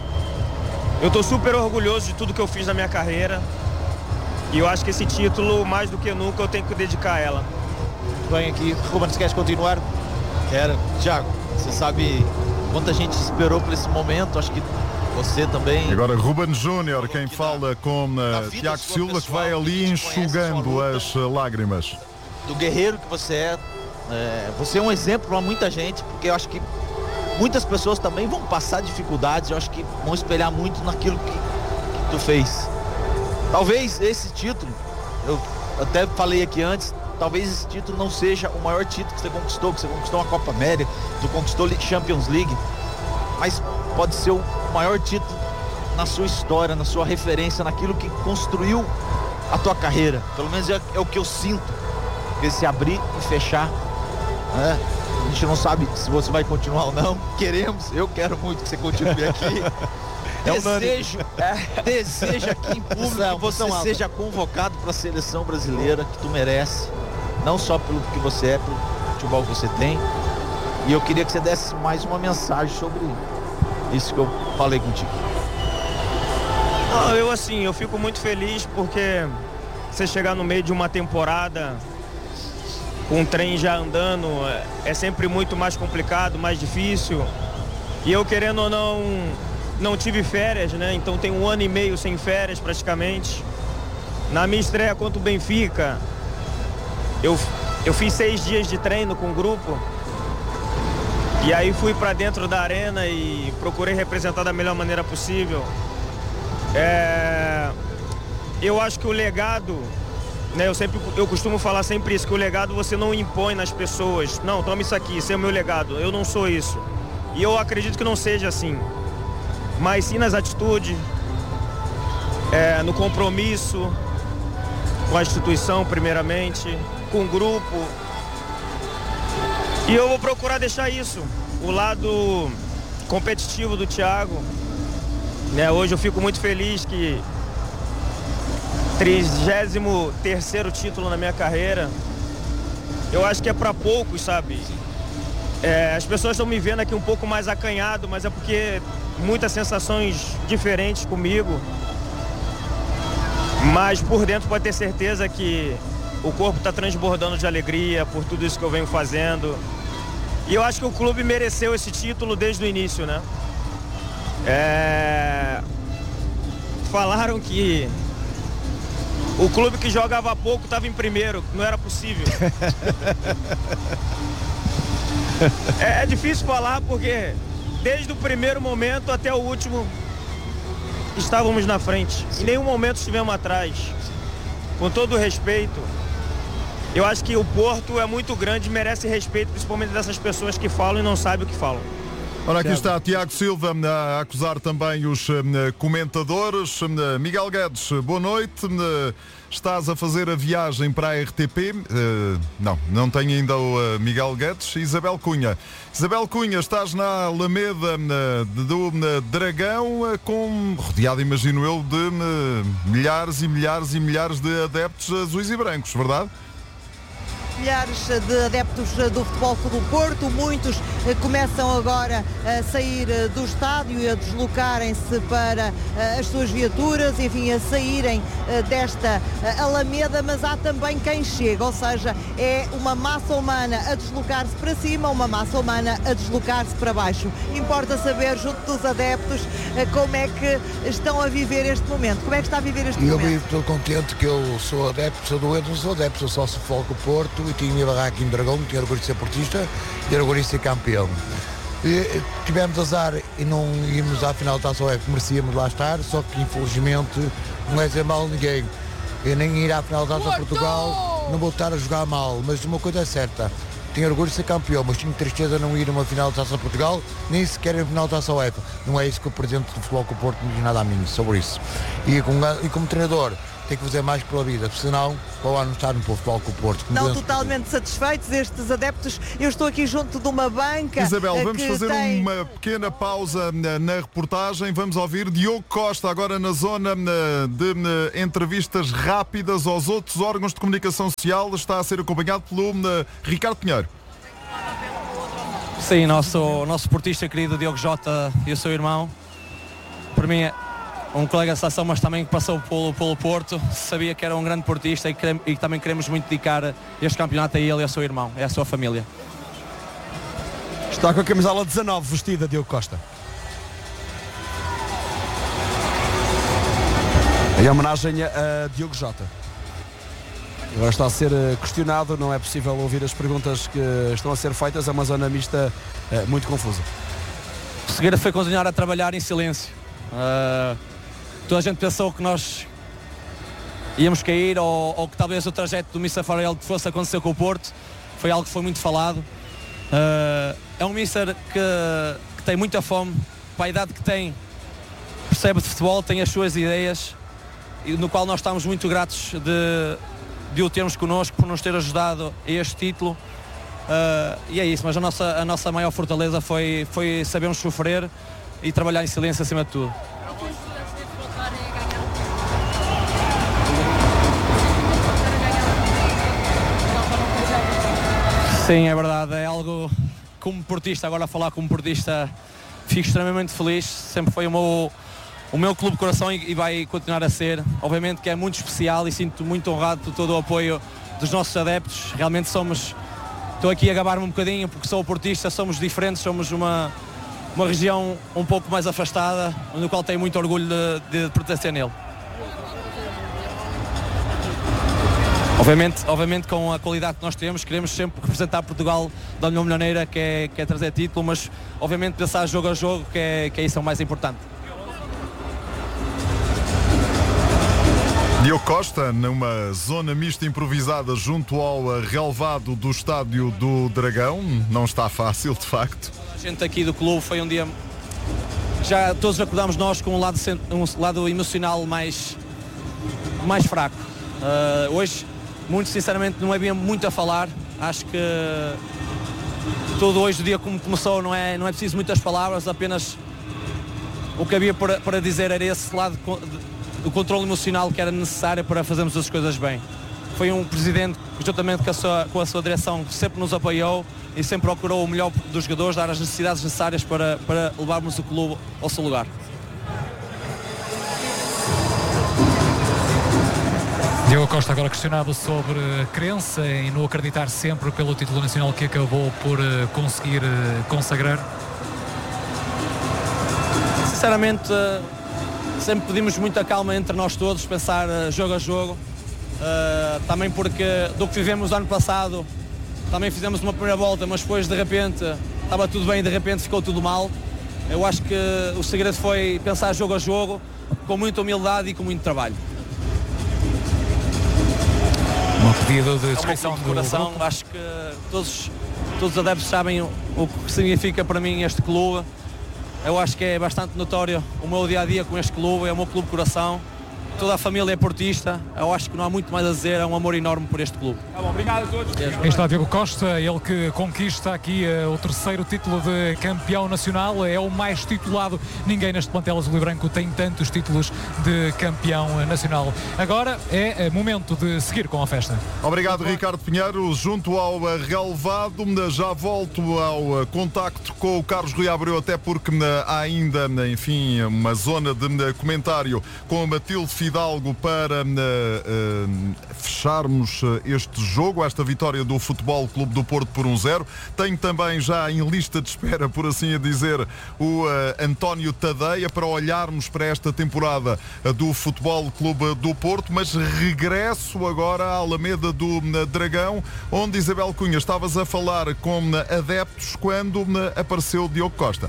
eu estou super orgulhoso de tudo que eu fiz na minha carreira. E eu acho que esse título, mais do que nunca, eu tenho que dedicar a ela. Vem aqui, Ruben, se queres continuar? Quero. Tiago, você sabe quanta gente esperou por esse momento, acho que você também. Agora Ruben Júnior, quem fala com uh, Tiago Silva, que vai ali enxugando as uh, lágrimas. Do guerreiro que você é, é, você é um exemplo para muita gente, porque eu acho que muitas pessoas também vão passar dificuldades, eu acho que vão espelhar muito naquilo que, que tu fez. Talvez esse título, eu até falei aqui antes, talvez esse título não seja o maior título que você conquistou, que você conquistou uma Copa América, tu conquistou a Champions League, mas pode ser o maior título na sua história, na sua referência, naquilo que construiu a tua carreira. Pelo menos é, é o que eu sinto, porque se abrir e fechar, né? A gente não sabe se você vai continuar ou não. Queremos, eu quero muito que você continue aqui. Desejo, é, desejo aqui em público que você seja convocado para a seleção brasileira, que tu merece, não só pelo que você é, pelo futebol que você tem. E eu queria que você desse mais uma mensagem sobre isso que eu falei contigo. Não, eu assim, eu fico muito feliz porque você chegar no meio de uma temporada com o trem já andando é sempre muito mais complicado, mais difícil. E eu, querendo ou não, não tive férias, né? Então tem um ano e meio sem férias praticamente. Na minha estreia contra o Benfica, eu, eu fiz seis dias de treino com o grupo. E aí fui para dentro da arena e procurei representar da melhor maneira possível. É, eu acho que o legado, né, eu, sempre, eu costumo falar sempre isso, que o legado você não impõe nas pessoas. Não, toma isso aqui, esse é o meu legado. Eu não sou isso. E eu acredito que não seja assim. Mas sim nas atitudes, é, no compromisso com a instituição primeiramente, com o grupo. E eu vou procurar deixar isso, o lado competitivo do Thiago. Né, hoje eu fico muito feliz que trigésimo terceiro título na minha carreira. Eu acho que é para poucos, sabe? É, as pessoas estão me vendo aqui um pouco mais acanhado, mas é porque muitas sensações diferentes comigo. Mas por dentro pode ter certeza que o corpo está transbordando de alegria por tudo isso que eu venho fazendo. E eu acho que o clube mereceu esse título desde o início, né? É... Falaram que o clube que jogava pouco estava em primeiro, não era possível. é, é difícil falar porque desde o primeiro momento até o último estávamos na frente. Em nenhum momento estivemos atrás. Com todo o respeito, eu acho que o Porto é muito grande e merece respeito, principalmente dessas pessoas que falam e não sabem o que falam. Ora, aqui está Tiago Silva a acusar também os comentadores. Miguel Guedes, boa noite. Estás a fazer a viagem para a R T P? Uh, não, não tenho ainda o Miguel Guedes. Isabel Cunha. Isabel Cunha, estás na Alameda do Dragão, com, rodeado, imagino eu, de milhares e milhares e milhares de adeptos azuis e brancos, verdade? Milhares de adeptos do Futebol Clube do Porto, muitos começam agora a sair do estádio e a deslocarem-se para as suas viaturas, enfim, a saírem desta Alameda, mas há também quem chega, ou seja, é uma massa humana a deslocar-se para cima, uma massa humana a deslocar-se para baixo. Importa saber, junto dos adeptos, como é que estão a viver este momento, como é que está a viver este eu momento? Eu estou contente que eu sou adepto, sou doente, não sou adepto, sou só Futebol Clube do Porto, e tinha minha barraca em Dragão, tinha orgulho de ser portista e orgulho de ser campeão. E, tivemos azar e não íamos à final da Taça UEFA, merecíamos lá estar, só que infelizmente não é dizer mal ninguém. Eu nem ir à final da Taça de Portugal, não vou estar a jogar mal, mas uma coisa é certa, tenho orgulho de ser campeão, mas tenho tristeza de não ir a uma final da Taça de Portugal, nem sequer a final da Taça UEFA. Não é isso que o Presidente do Futebol Clube do Porto me diz nada a mim sobre isso. E como, e como treinador, tem que fazer mais pela vida, senão para o ano estar no Futebol Clube do Porto. Não totalmente satisfeitos estes adeptos. Eu estou aqui junto de uma banca. Isabel, vamos fazer tem... uma pequena pausa na, na reportagem. Vamos ouvir Diogo Costa agora na zona de, de entrevistas rápidas aos outros órgãos de comunicação social. Está a ser acompanhado pelo Ricardo Pinheiro. Sim, nosso, nosso portista querido Diogo Jota e o seu irmão. Para mim é um colega de seleção, mas também que passou pelo, pelo Porto, sabia que era um grande portista e, que, e também queremos muito dedicar este campeonato a ele e ao seu irmão, é a sua família. Está com a camisola dezanove vestida, Diogo Costa. Em homenagem a Diogo Jota. Agora está a ser questionado, não é possível ouvir as perguntas que estão a ser feitas, é uma zona mista é, muito confusa. O segredo foi continuar a trabalhar em silêncio. Uh... Toda a gente pensou que nós íamos cair ou, ou que talvez o trajeto do mister Farrell fosse acontecer com o Porto. Foi algo que foi muito falado. Uh, é um mister que, que tem muita fome, para a idade que tem, percebe de futebol, tem as suas ideias, e no qual nós estamos muito gratos de, de o termos connosco, por nos ter ajudado a este título. Uh, e é isso, mas a nossa, a nossa maior fortaleza foi, foi sabermos sofrer e trabalhar em silêncio acima de tudo. Sim, é verdade, é algo como portista, agora a falar como portista, fico extremamente feliz, sempre foi o meu, o meu clube de coração e, e vai continuar a ser. Obviamente que é muito especial e sinto muito honrado por todo o apoio dos nossos adeptos. Realmente somos, estou aqui a gabar-me um bocadinho porque sou portista, somos diferentes, somos uma, uma região um pouco mais afastada, no qual tenho muito orgulho de, de pertencer nele. Obviamente, obviamente com a qualidade que nós temos, queremos sempre representar Portugal da melhor maneira, que é, que é trazer título, mas obviamente pensar jogo a jogo, que é, que é isso o mais importante. Diogo Costa, numa zona mista improvisada junto ao relvado do estádio do Dragão, não está fácil de facto. A gente aqui do clube foi um dia, já todos acordámos nós com um lado, um lado emocional mais, mais fraco. Uh, hoje, muito sinceramente, não havia muito a falar. Acho que tudo hoje, o dia como começou, não é, não é preciso muitas palavras, apenas o que havia para, para dizer era esse lado do controle emocional que era necessário para fazermos as coisas bem. Foi um presidente, juntamente com a sua, com a sua direção, que sempre nos apoiou e sempre procurou o melhor dos jogadores, dar as necessidades necessárias para, para levarmos o clube ao seu lugar. Diogo Costa agora questionado sobre crença e no acreditar sempre pelo título nacional que acabou por conseguir consagrar. Sinceramente, sempre pedimos muita calma entre nós todos, pensar jogo a jogo. Também porque do que vivemos ano passado, também fizemos uma primeira volta, mas depois de repente estava tudo bem e de repente ficou tudo mal. Eu acho que o segredo foi pensar jogo a jogo, com muita humildade e com muito trabalho. Um pedido de descrição é de coração. Acho que todos, todos os adeptos sabem o, o que significa para mim este clube. Eu acho que é bastante notório o meu dia-a-dia com este clube, é o meu clube de coração. Toda a família é portista, eu acho que não há muito mais a dizer, é um amor enorme por este clube. Tá bom, obrigado a todos. Aí está Diogo Costa, ele que conquista aqui uh, o terceiro título de campeão nacional, é o mais titulado, ninguém neste plantel azul e branco tem tantos títulos de campeão nacional. Agora é uh, momento de seguir com a festa. Obrigado, Ricardo Pinheiro, junto ao uh, relevado, já volto ao uh, contacto com o Carlos Rui Abreu, até porque uh, há ainda, uh, enfim, uma zona de uh, comentário com a Matilde Fidalgo para uh, uh, fecharmos este jogo, esta vitória do Futebol Clube do Porto por um zero. Tenho também já em lista de espera, por assim a dizer, o uh, António Tadeia, para olharmos para esta temporada uh, do Futebol Clube do Porto, mas regresso agora à Alameda do uh, Dragão, onde, Isabel Cunha, estavas a falar com uh, adeptos quando uh, apareceu Diogo Costa.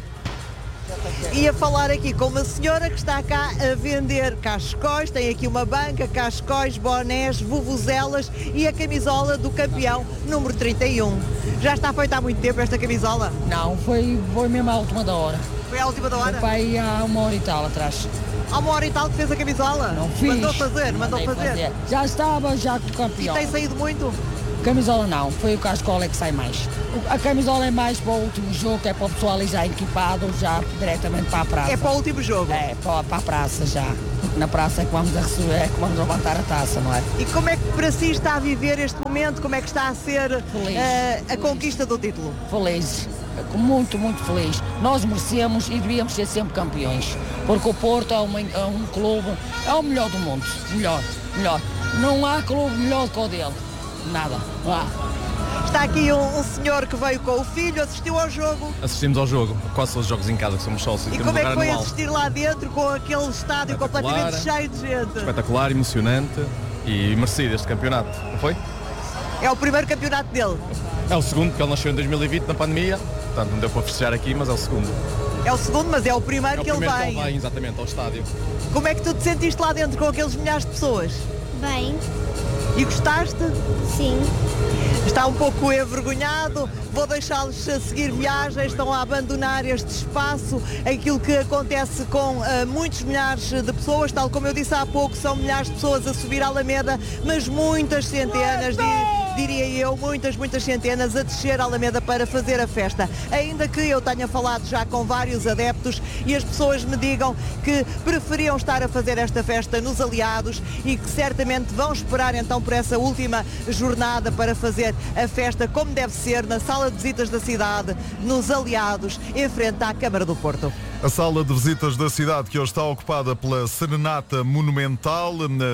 Ia falar aqui com uma senhora que está cá a vender cascóis, tem aqui uma banca, cascóis, bonés, vuvuzelas e a camisola do campeão número trinta e um. Já está feita há muito tempo esta camisola? Não, foi, foi mesmo à última da hora. Foi à última da hora? Foi para aí há uma hora e tal atrás. Há uma hora e tal que fez a camisola? Não fiz. Mandou fazer, mandou fazer. fazer. Já estava já com o campeão. E tem saído muito? Camisola não, foi o cascola é que sai mais. A camisola é mais para o último jogo, que é para o pessoal ali já equipado, já diretamente para a praça. É para o último jogo? É, para, para a praça já. Na praça é que vamos a receber, é que vamos levantar a taça, não é? E como é que para si está a viver este momento? Como é que está a ser uh, a conquista do título? Feliz, muito, muito feliz. Nós merecemos e devíamos ser sempre campeões, porque o Porto é, uma, é um clube, é o melhor do mundo, melhor, melhor. Não há clube melhor que o dele. Nada, não há. Está aqui um, um senhor que veio com o filho, assistiu ao jogo. Assistimos ao jogo, quase todos os jogos em casa, que somos sócios. E como é que foi assistir lá dentro com aquele estádio completamente cheio de gente? Espetacular, emocionante e merecido este campeonato, não foi? É o primeiro campeonato dele? É o segundo, porque ele nasceu em dois mil e vinte na pandemia, portanto não deu para festejar aqui, mas é o segundo. É o segundo, mas é o primeiro, é o que, primeiro ele vem. que ele vem. Exatamente, ao estádio. Como é que tu te sentiste lá dentro com aqueles milhares de pessoas? Bem. E gostaste? Sim. Está um pouco envergonhado, vou deixá-los seguir viagem, estão a abandonar este espaço, aquilo que acontece com uh, muitos milhares de pessoas, tal como eu disse há pouco, são milhares de pessoas a subir a Alameda, mas muitas centenas, dir, diria eu, muitas, muitas centenas a descer a Alameda para fazer a festa. Ainda que eu tenha falado já com vários adeptos e as pessoas me digam que preferiam estar a fazer esta festa nos Aliados e que certamente vão esperar então por essa última jornada para fazer a festa como deve ser na sala de visitas da cidade, nos Aliados, em frente à Câmara do Porto. A sala de visitas da cidade que hoje está ocupada pela Serenata Monumental,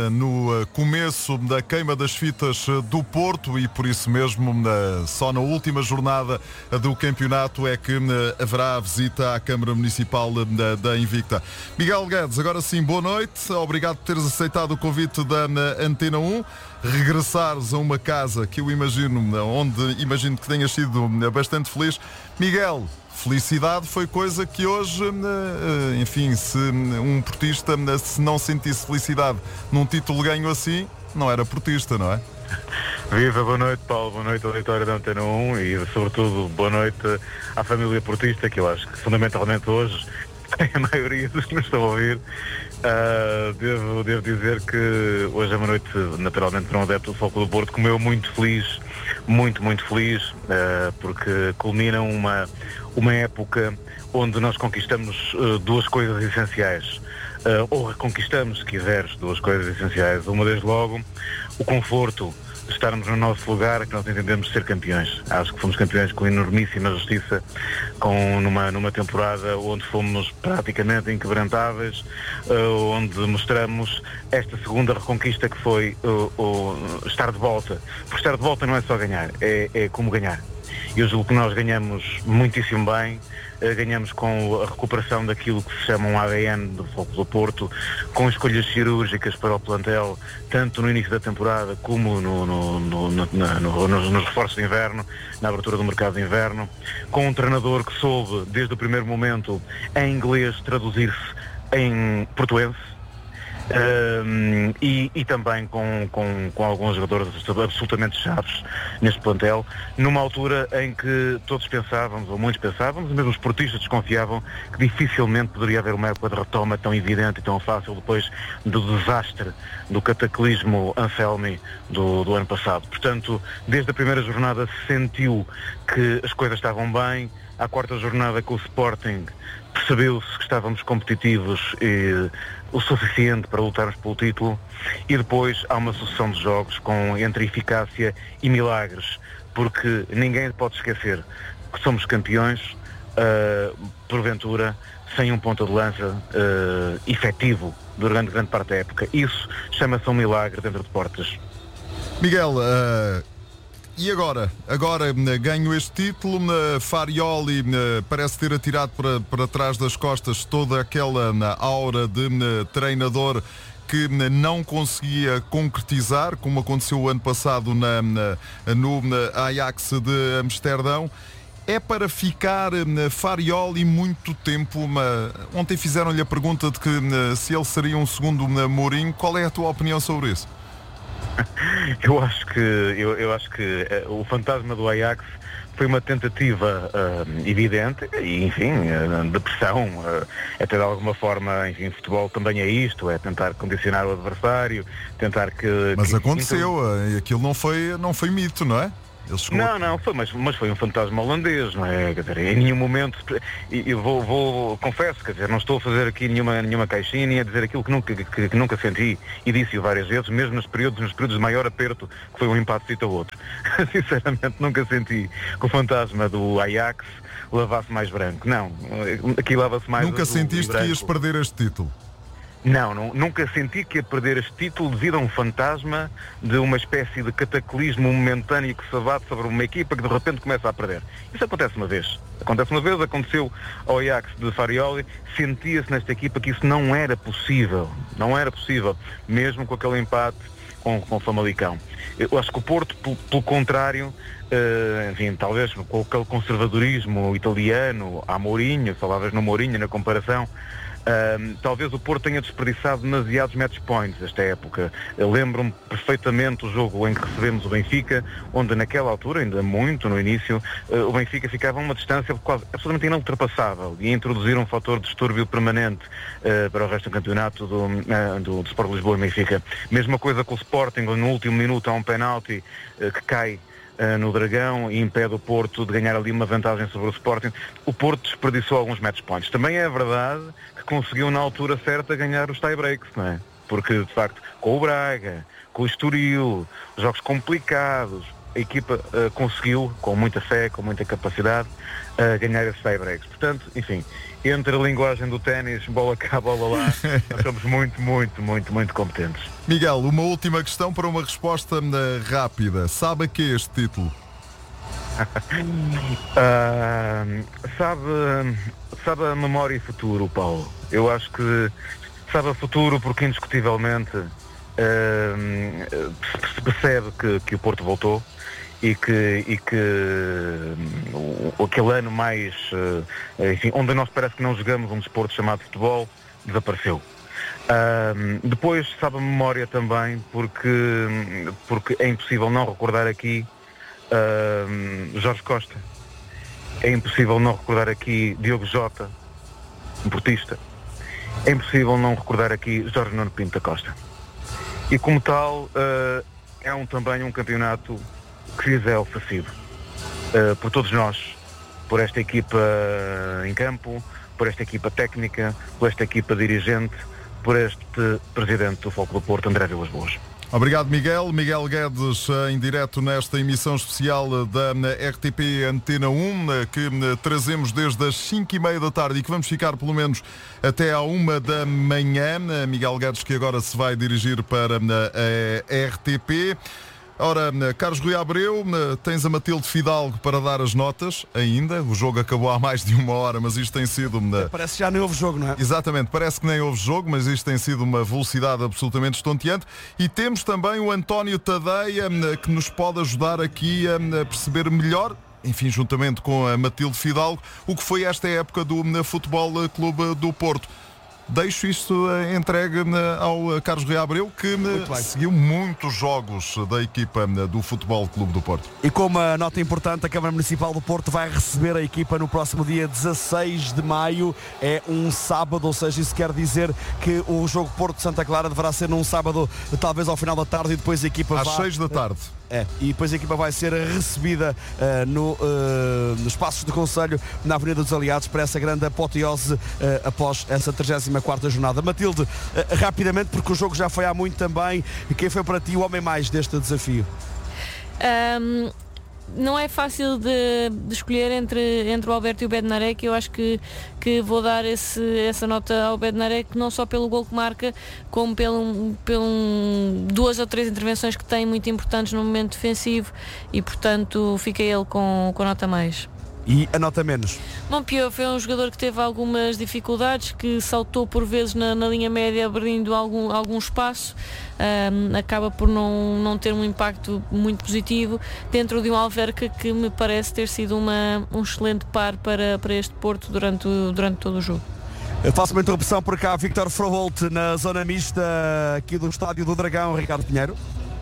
no começo da queima das fitas do Porto, e por isso mesmo só na última jornada do campeonato é que haverá a visita à Câmara Municipal da Invicta. Miguel Guedes, agora sim, boa noite, obrigado por teres aceitado o convite da Antena um. Regressares a uma casa que eu imagino, onde imagino que tenhas sido bastante feliz. Miguel, felicidade foi coisa que hoje, enfim, se um portista se não sentisse felicidade num título ganho assim, não era portista, não é? Viva, boa noite, Paulo, boa noite à auditória da Antena um e sobretudo boa noite à família portista, que eu acho que fundamentalmente hoje tem a maioria dos que nos estão a ouvir. Uh, devo, devo dizer que hoje é uma noite naturalmente para um adepto do Futebol do Porto, como eu, muito feliz, muito, muito feliz, uh, porque culmina uma, uma época onde nós conquistamos uh, duas coisas essenciais, uh, ou reconquistamos, se quiseres, duas coisas essenciais. Uma, desde logo, o conforto de estarmos no nosso lugar, que nós entendemos ser campeões. Acho que fomos campeões com enormíssima justiça, com, numa, numa temporada onde fomos praticamente inquebrantáveis, uh, onde mostramos esta segunda reconquista que foi uh, uh, estar de volta. Porque estar de volta não é só ganhar, é, é como ganhar. E eu julgo que nós ganhamos muitíssimo bem, ganhamos com a recuperação daquilo que se chama um A D N do Futebol do Porto, com escolhas cirúrgicas para o plantel, tanto no início da temporada como no, no, no, no, no, nos, nos reforços de inverno, na abertura do mercado de inverno, com um treinador que soube, desde o primeiro momento, em inglês traduzir-se em portuense. Um, e, e também com, com, com alguns jogadores absolutamente chaves neste plantel, numa altura em que todos pensávamos, ou muitos pensávamos, mesmo os portistas desconfiavam que dificilmente poderia haver uma época de retoma tão evidente e tão fácil depois do desastre, do cataclismo Anselmi do, do ano passado. Portanto, desde a primeira jornada se sentiu que as coisas estavam bem. À quarta jornada com o Sporting percebeu-se que estávamos competitivos e o suficiente para lutarmos pelo título, e depois há uma sucessão de jogos com entre eficácia e milagres, porque ninguém pode esquecer que somos campeões uh, porventura, sem um ponta de lança uh, efetivo durante grande parte da época. Isso chama-se um milagre dentro de portas. Miguel, uh, e agora? Agora uh, ganho este título, uh, Farioli uh, parece ter atirado para, para trás das costas toda aquela uh, aura de uh, treinador que uh, não conseguia concretizar, como aconteceu o ano passado na, na, no na Ajax de Amsterdão. É para ficar uh, Farioli muito tempo? Uma... Ontem fizeram-lhe a pergunta de que uh, se ele seria um segundo uh, Mourinho. Qual é a tua opinião sobre isso? Eu acho que, eu, eu acho que uh, o fantasma do Ajax foi uma tentativa uh, evidente e, enfim, uh, de pressão. Uh, até de alguma forma, enfim, futebol também é isto, é tentar condicionar o adversário, tentar que... Mas que, aconteceu, então... aquilo não foi, não foi mito, não é? Não, não, foi, mas, mas foi um fantasma holandês, não é? Quer dizer, em nenhum momento, eu vou, vou, confesso, quer dizer, não estou a fazer aqui nenhuma, nenhuma caixinha, a dizer aquilo que nunca, que, que nunca senti, e disse-o várias vezes, mesmo nos períodos, nos períodos de maior aperto, que foi um empate cita outro. Sinceramente, nunca senti que o fantasma do Ajax lavasse mais branco. Não, aqui lava-se mais... Nunca sentiste que ias perder este título? Não, não, nunca senti que ia perder este título devido a um fantasma de uma espécie de cataclismo momentâneo que se abate sobre uma equipa que de repente começa a perder. Isso acontece uma vez. Acontece uma vez, aconteceu ao Ajax de Farioli, sentia-se nesta equipa que isso não era possível. Não era possível, mesmo com aquele empate com, com o Famalicão. Eu acho que o Porto, pelo, pelo contrário, uh, enfim, talvez com aquele conservadorismo italiano, à Mourinho, falavas no Mourinho na comparação, Uh, talvez o Porto tenha desperdiçado demasiados match points esta época. Eu lembro-me perfeitamente o jogo em que recebemos o Benfica, onde naquela altura, ainda muito no início, uh, o Benfica ficava a uma distância quase absolutamente inultrapassável e introduzir um fator de distúrbio permanente uh, para o resto do campeonato do, uh, do, do Sport Lisboa e Benfica. Mesma coisa com o Sporting, no último minuto há um penalti uh, que cai Uh, no Dragão e impede o Porto de ganhar ali uma vantagem sobre o Sporting. O Porto desperdiçou alguns match points. Também é verdade que conseguiu na altura certa ganhar os tie-breaks, não é? Porque, de facto, com o Braga, com o Estoril, jogos complicados, a equipa uh, conseguiu, com muita fé, com muita capacidade, uh, ganhar esses tie-breaks. Portanto, enfim, entre a linguagem do ténis, bola cá, bola lá, nós somos muito, muito, muito, muito competentes. Miguel, uma última questão para uma resposta uh, rápida. Sabe a que é este título? uh, sabe, sabe a memória e futuro, Paulo. Eu acho que sabe a futuro porque indiscutivelmente uh, se percebe que, que o Porto voltou e que, e que um, aquele ano mais, uh, enfim, onde nós parece que não jogamos um desporto chamado futebol, desapareceu. Uh, depois sabe a memória também porque, porque é impossível não recordar aqui uh, Jorge Costa, é impossível não recordar aqui Diogo Jota, um portista, é impossível não recordar aqui Jorge Nuno Pinto da Costa, e como tal uh, é um, também um campeonato que lhes é oferecido uh, por todos nós, por esta equipa em campo, por esta equipa técnica, por esta equipa dirigente, por este presidente do Foco do Porto, André Vilas Boas. Obrigado, Miguel. Miguel Guedes, em direto nesta emissão especial da R T P Antena um, que trazemos desde as cinco e meia da tarde e que vamos ficar pelo menos até à uma da manhã. Miguel Guedes, que agora se vai dirigir para a R T P. Ora, Carlos Rui Abreu, tens a Matilde Fidalgo para dar as notas ainda. O jogo acabou há mais de uma hora, mas isto tem sido... Parece que já nem houve jogo, não é? Exatamente, parece que nem houve jogo, mas isto tem sido uma velocidade absolutamente estonteante. E temos também o António Tadeia, que nos pode ajudar aqui a perceber melhor, enfim, juntamente com a Matilde Fidalgo, o que foi esta época do Futebol Clube do Porto. Deixo isto entregue ao Carlos Rui Abreu, que seguiu muitos jogos da equipa do Futebol Clube do Porto. E com uma nota importante, a Câmara Municipal do Porto vai receber a equipa no próximo dia dezasseis de maio. É um sábado, ou seja, isso quer dizer que o jogo Porto-Santa Clara deverá ser num sábado, talvez ao final da tarde, e depois a equipa às vá... seis da tarde. É, e depois a equipa vai ser recebida uh, no, uh, nos Passos do Conselho, na Avenida dos Aliados, para essa grande apoteose uh, após essa trigésima quarta jornada. Matilde, uh, rapidamente, porque o jogo já foi há muito também, quem foi para ti o homem mais deste desafio? Um... não é fácil de, de escolher entre, entre o Alberto e o Bednarek. Eu acho que, que vou dar esse, essa nota ao Bednarek, não só pelo gol que marca, como pelo, pelo duas ou três intervenções que tem muito importantes no momento defensivo, e portanto fica ele com, com nota mais. E a nota menos? Monpiot foi um jogador que teve algumas dificuldades, que saltou por vezes na, na linha média, abrindo algum, algum espaço, um, acaba por não, não ter um impacto muito positivo dentro de um Alverca que me parece ter sido uma, um excelente par para, para este Porto durante, durante todo o jogo. Eu faço uma interrupção por cá, Victor Froholt, na zona mista aqui do Estádio do Dragão. Ricardo Pinheiro.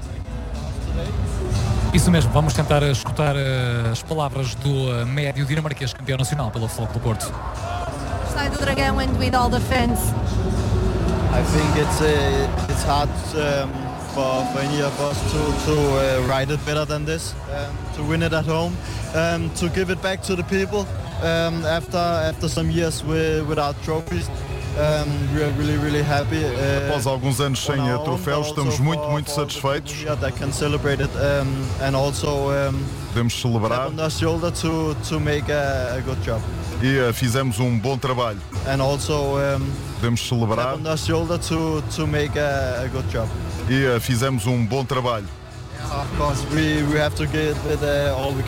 Isso mesmo, vamos tentar escutar uh, as palavras do uh, médio dinamarquês, campeão nacional pelo Futebol do Porto. Estádio do Dragão and with all the fans. I think it's uh, it's hard um, for, for any of us to, to uh, write it better than this, um, to win it at home, um, to give it back to the people um, after after some years with, without trophies. Um, we are really, really happy. Uh, Após alguns anos sem own, troféus, estamos muito, muito satisfeitos. That can celebrate it, um, and also um, podemos celebrar. On the shoulder to to make a, a good job. E uh, fizemos um bom trabalho. And also um, podemos celebrar. On the shoulder to to make a, a good job. E uh, fizemos um bom trabalho. Of course, we we have to get with uh, all we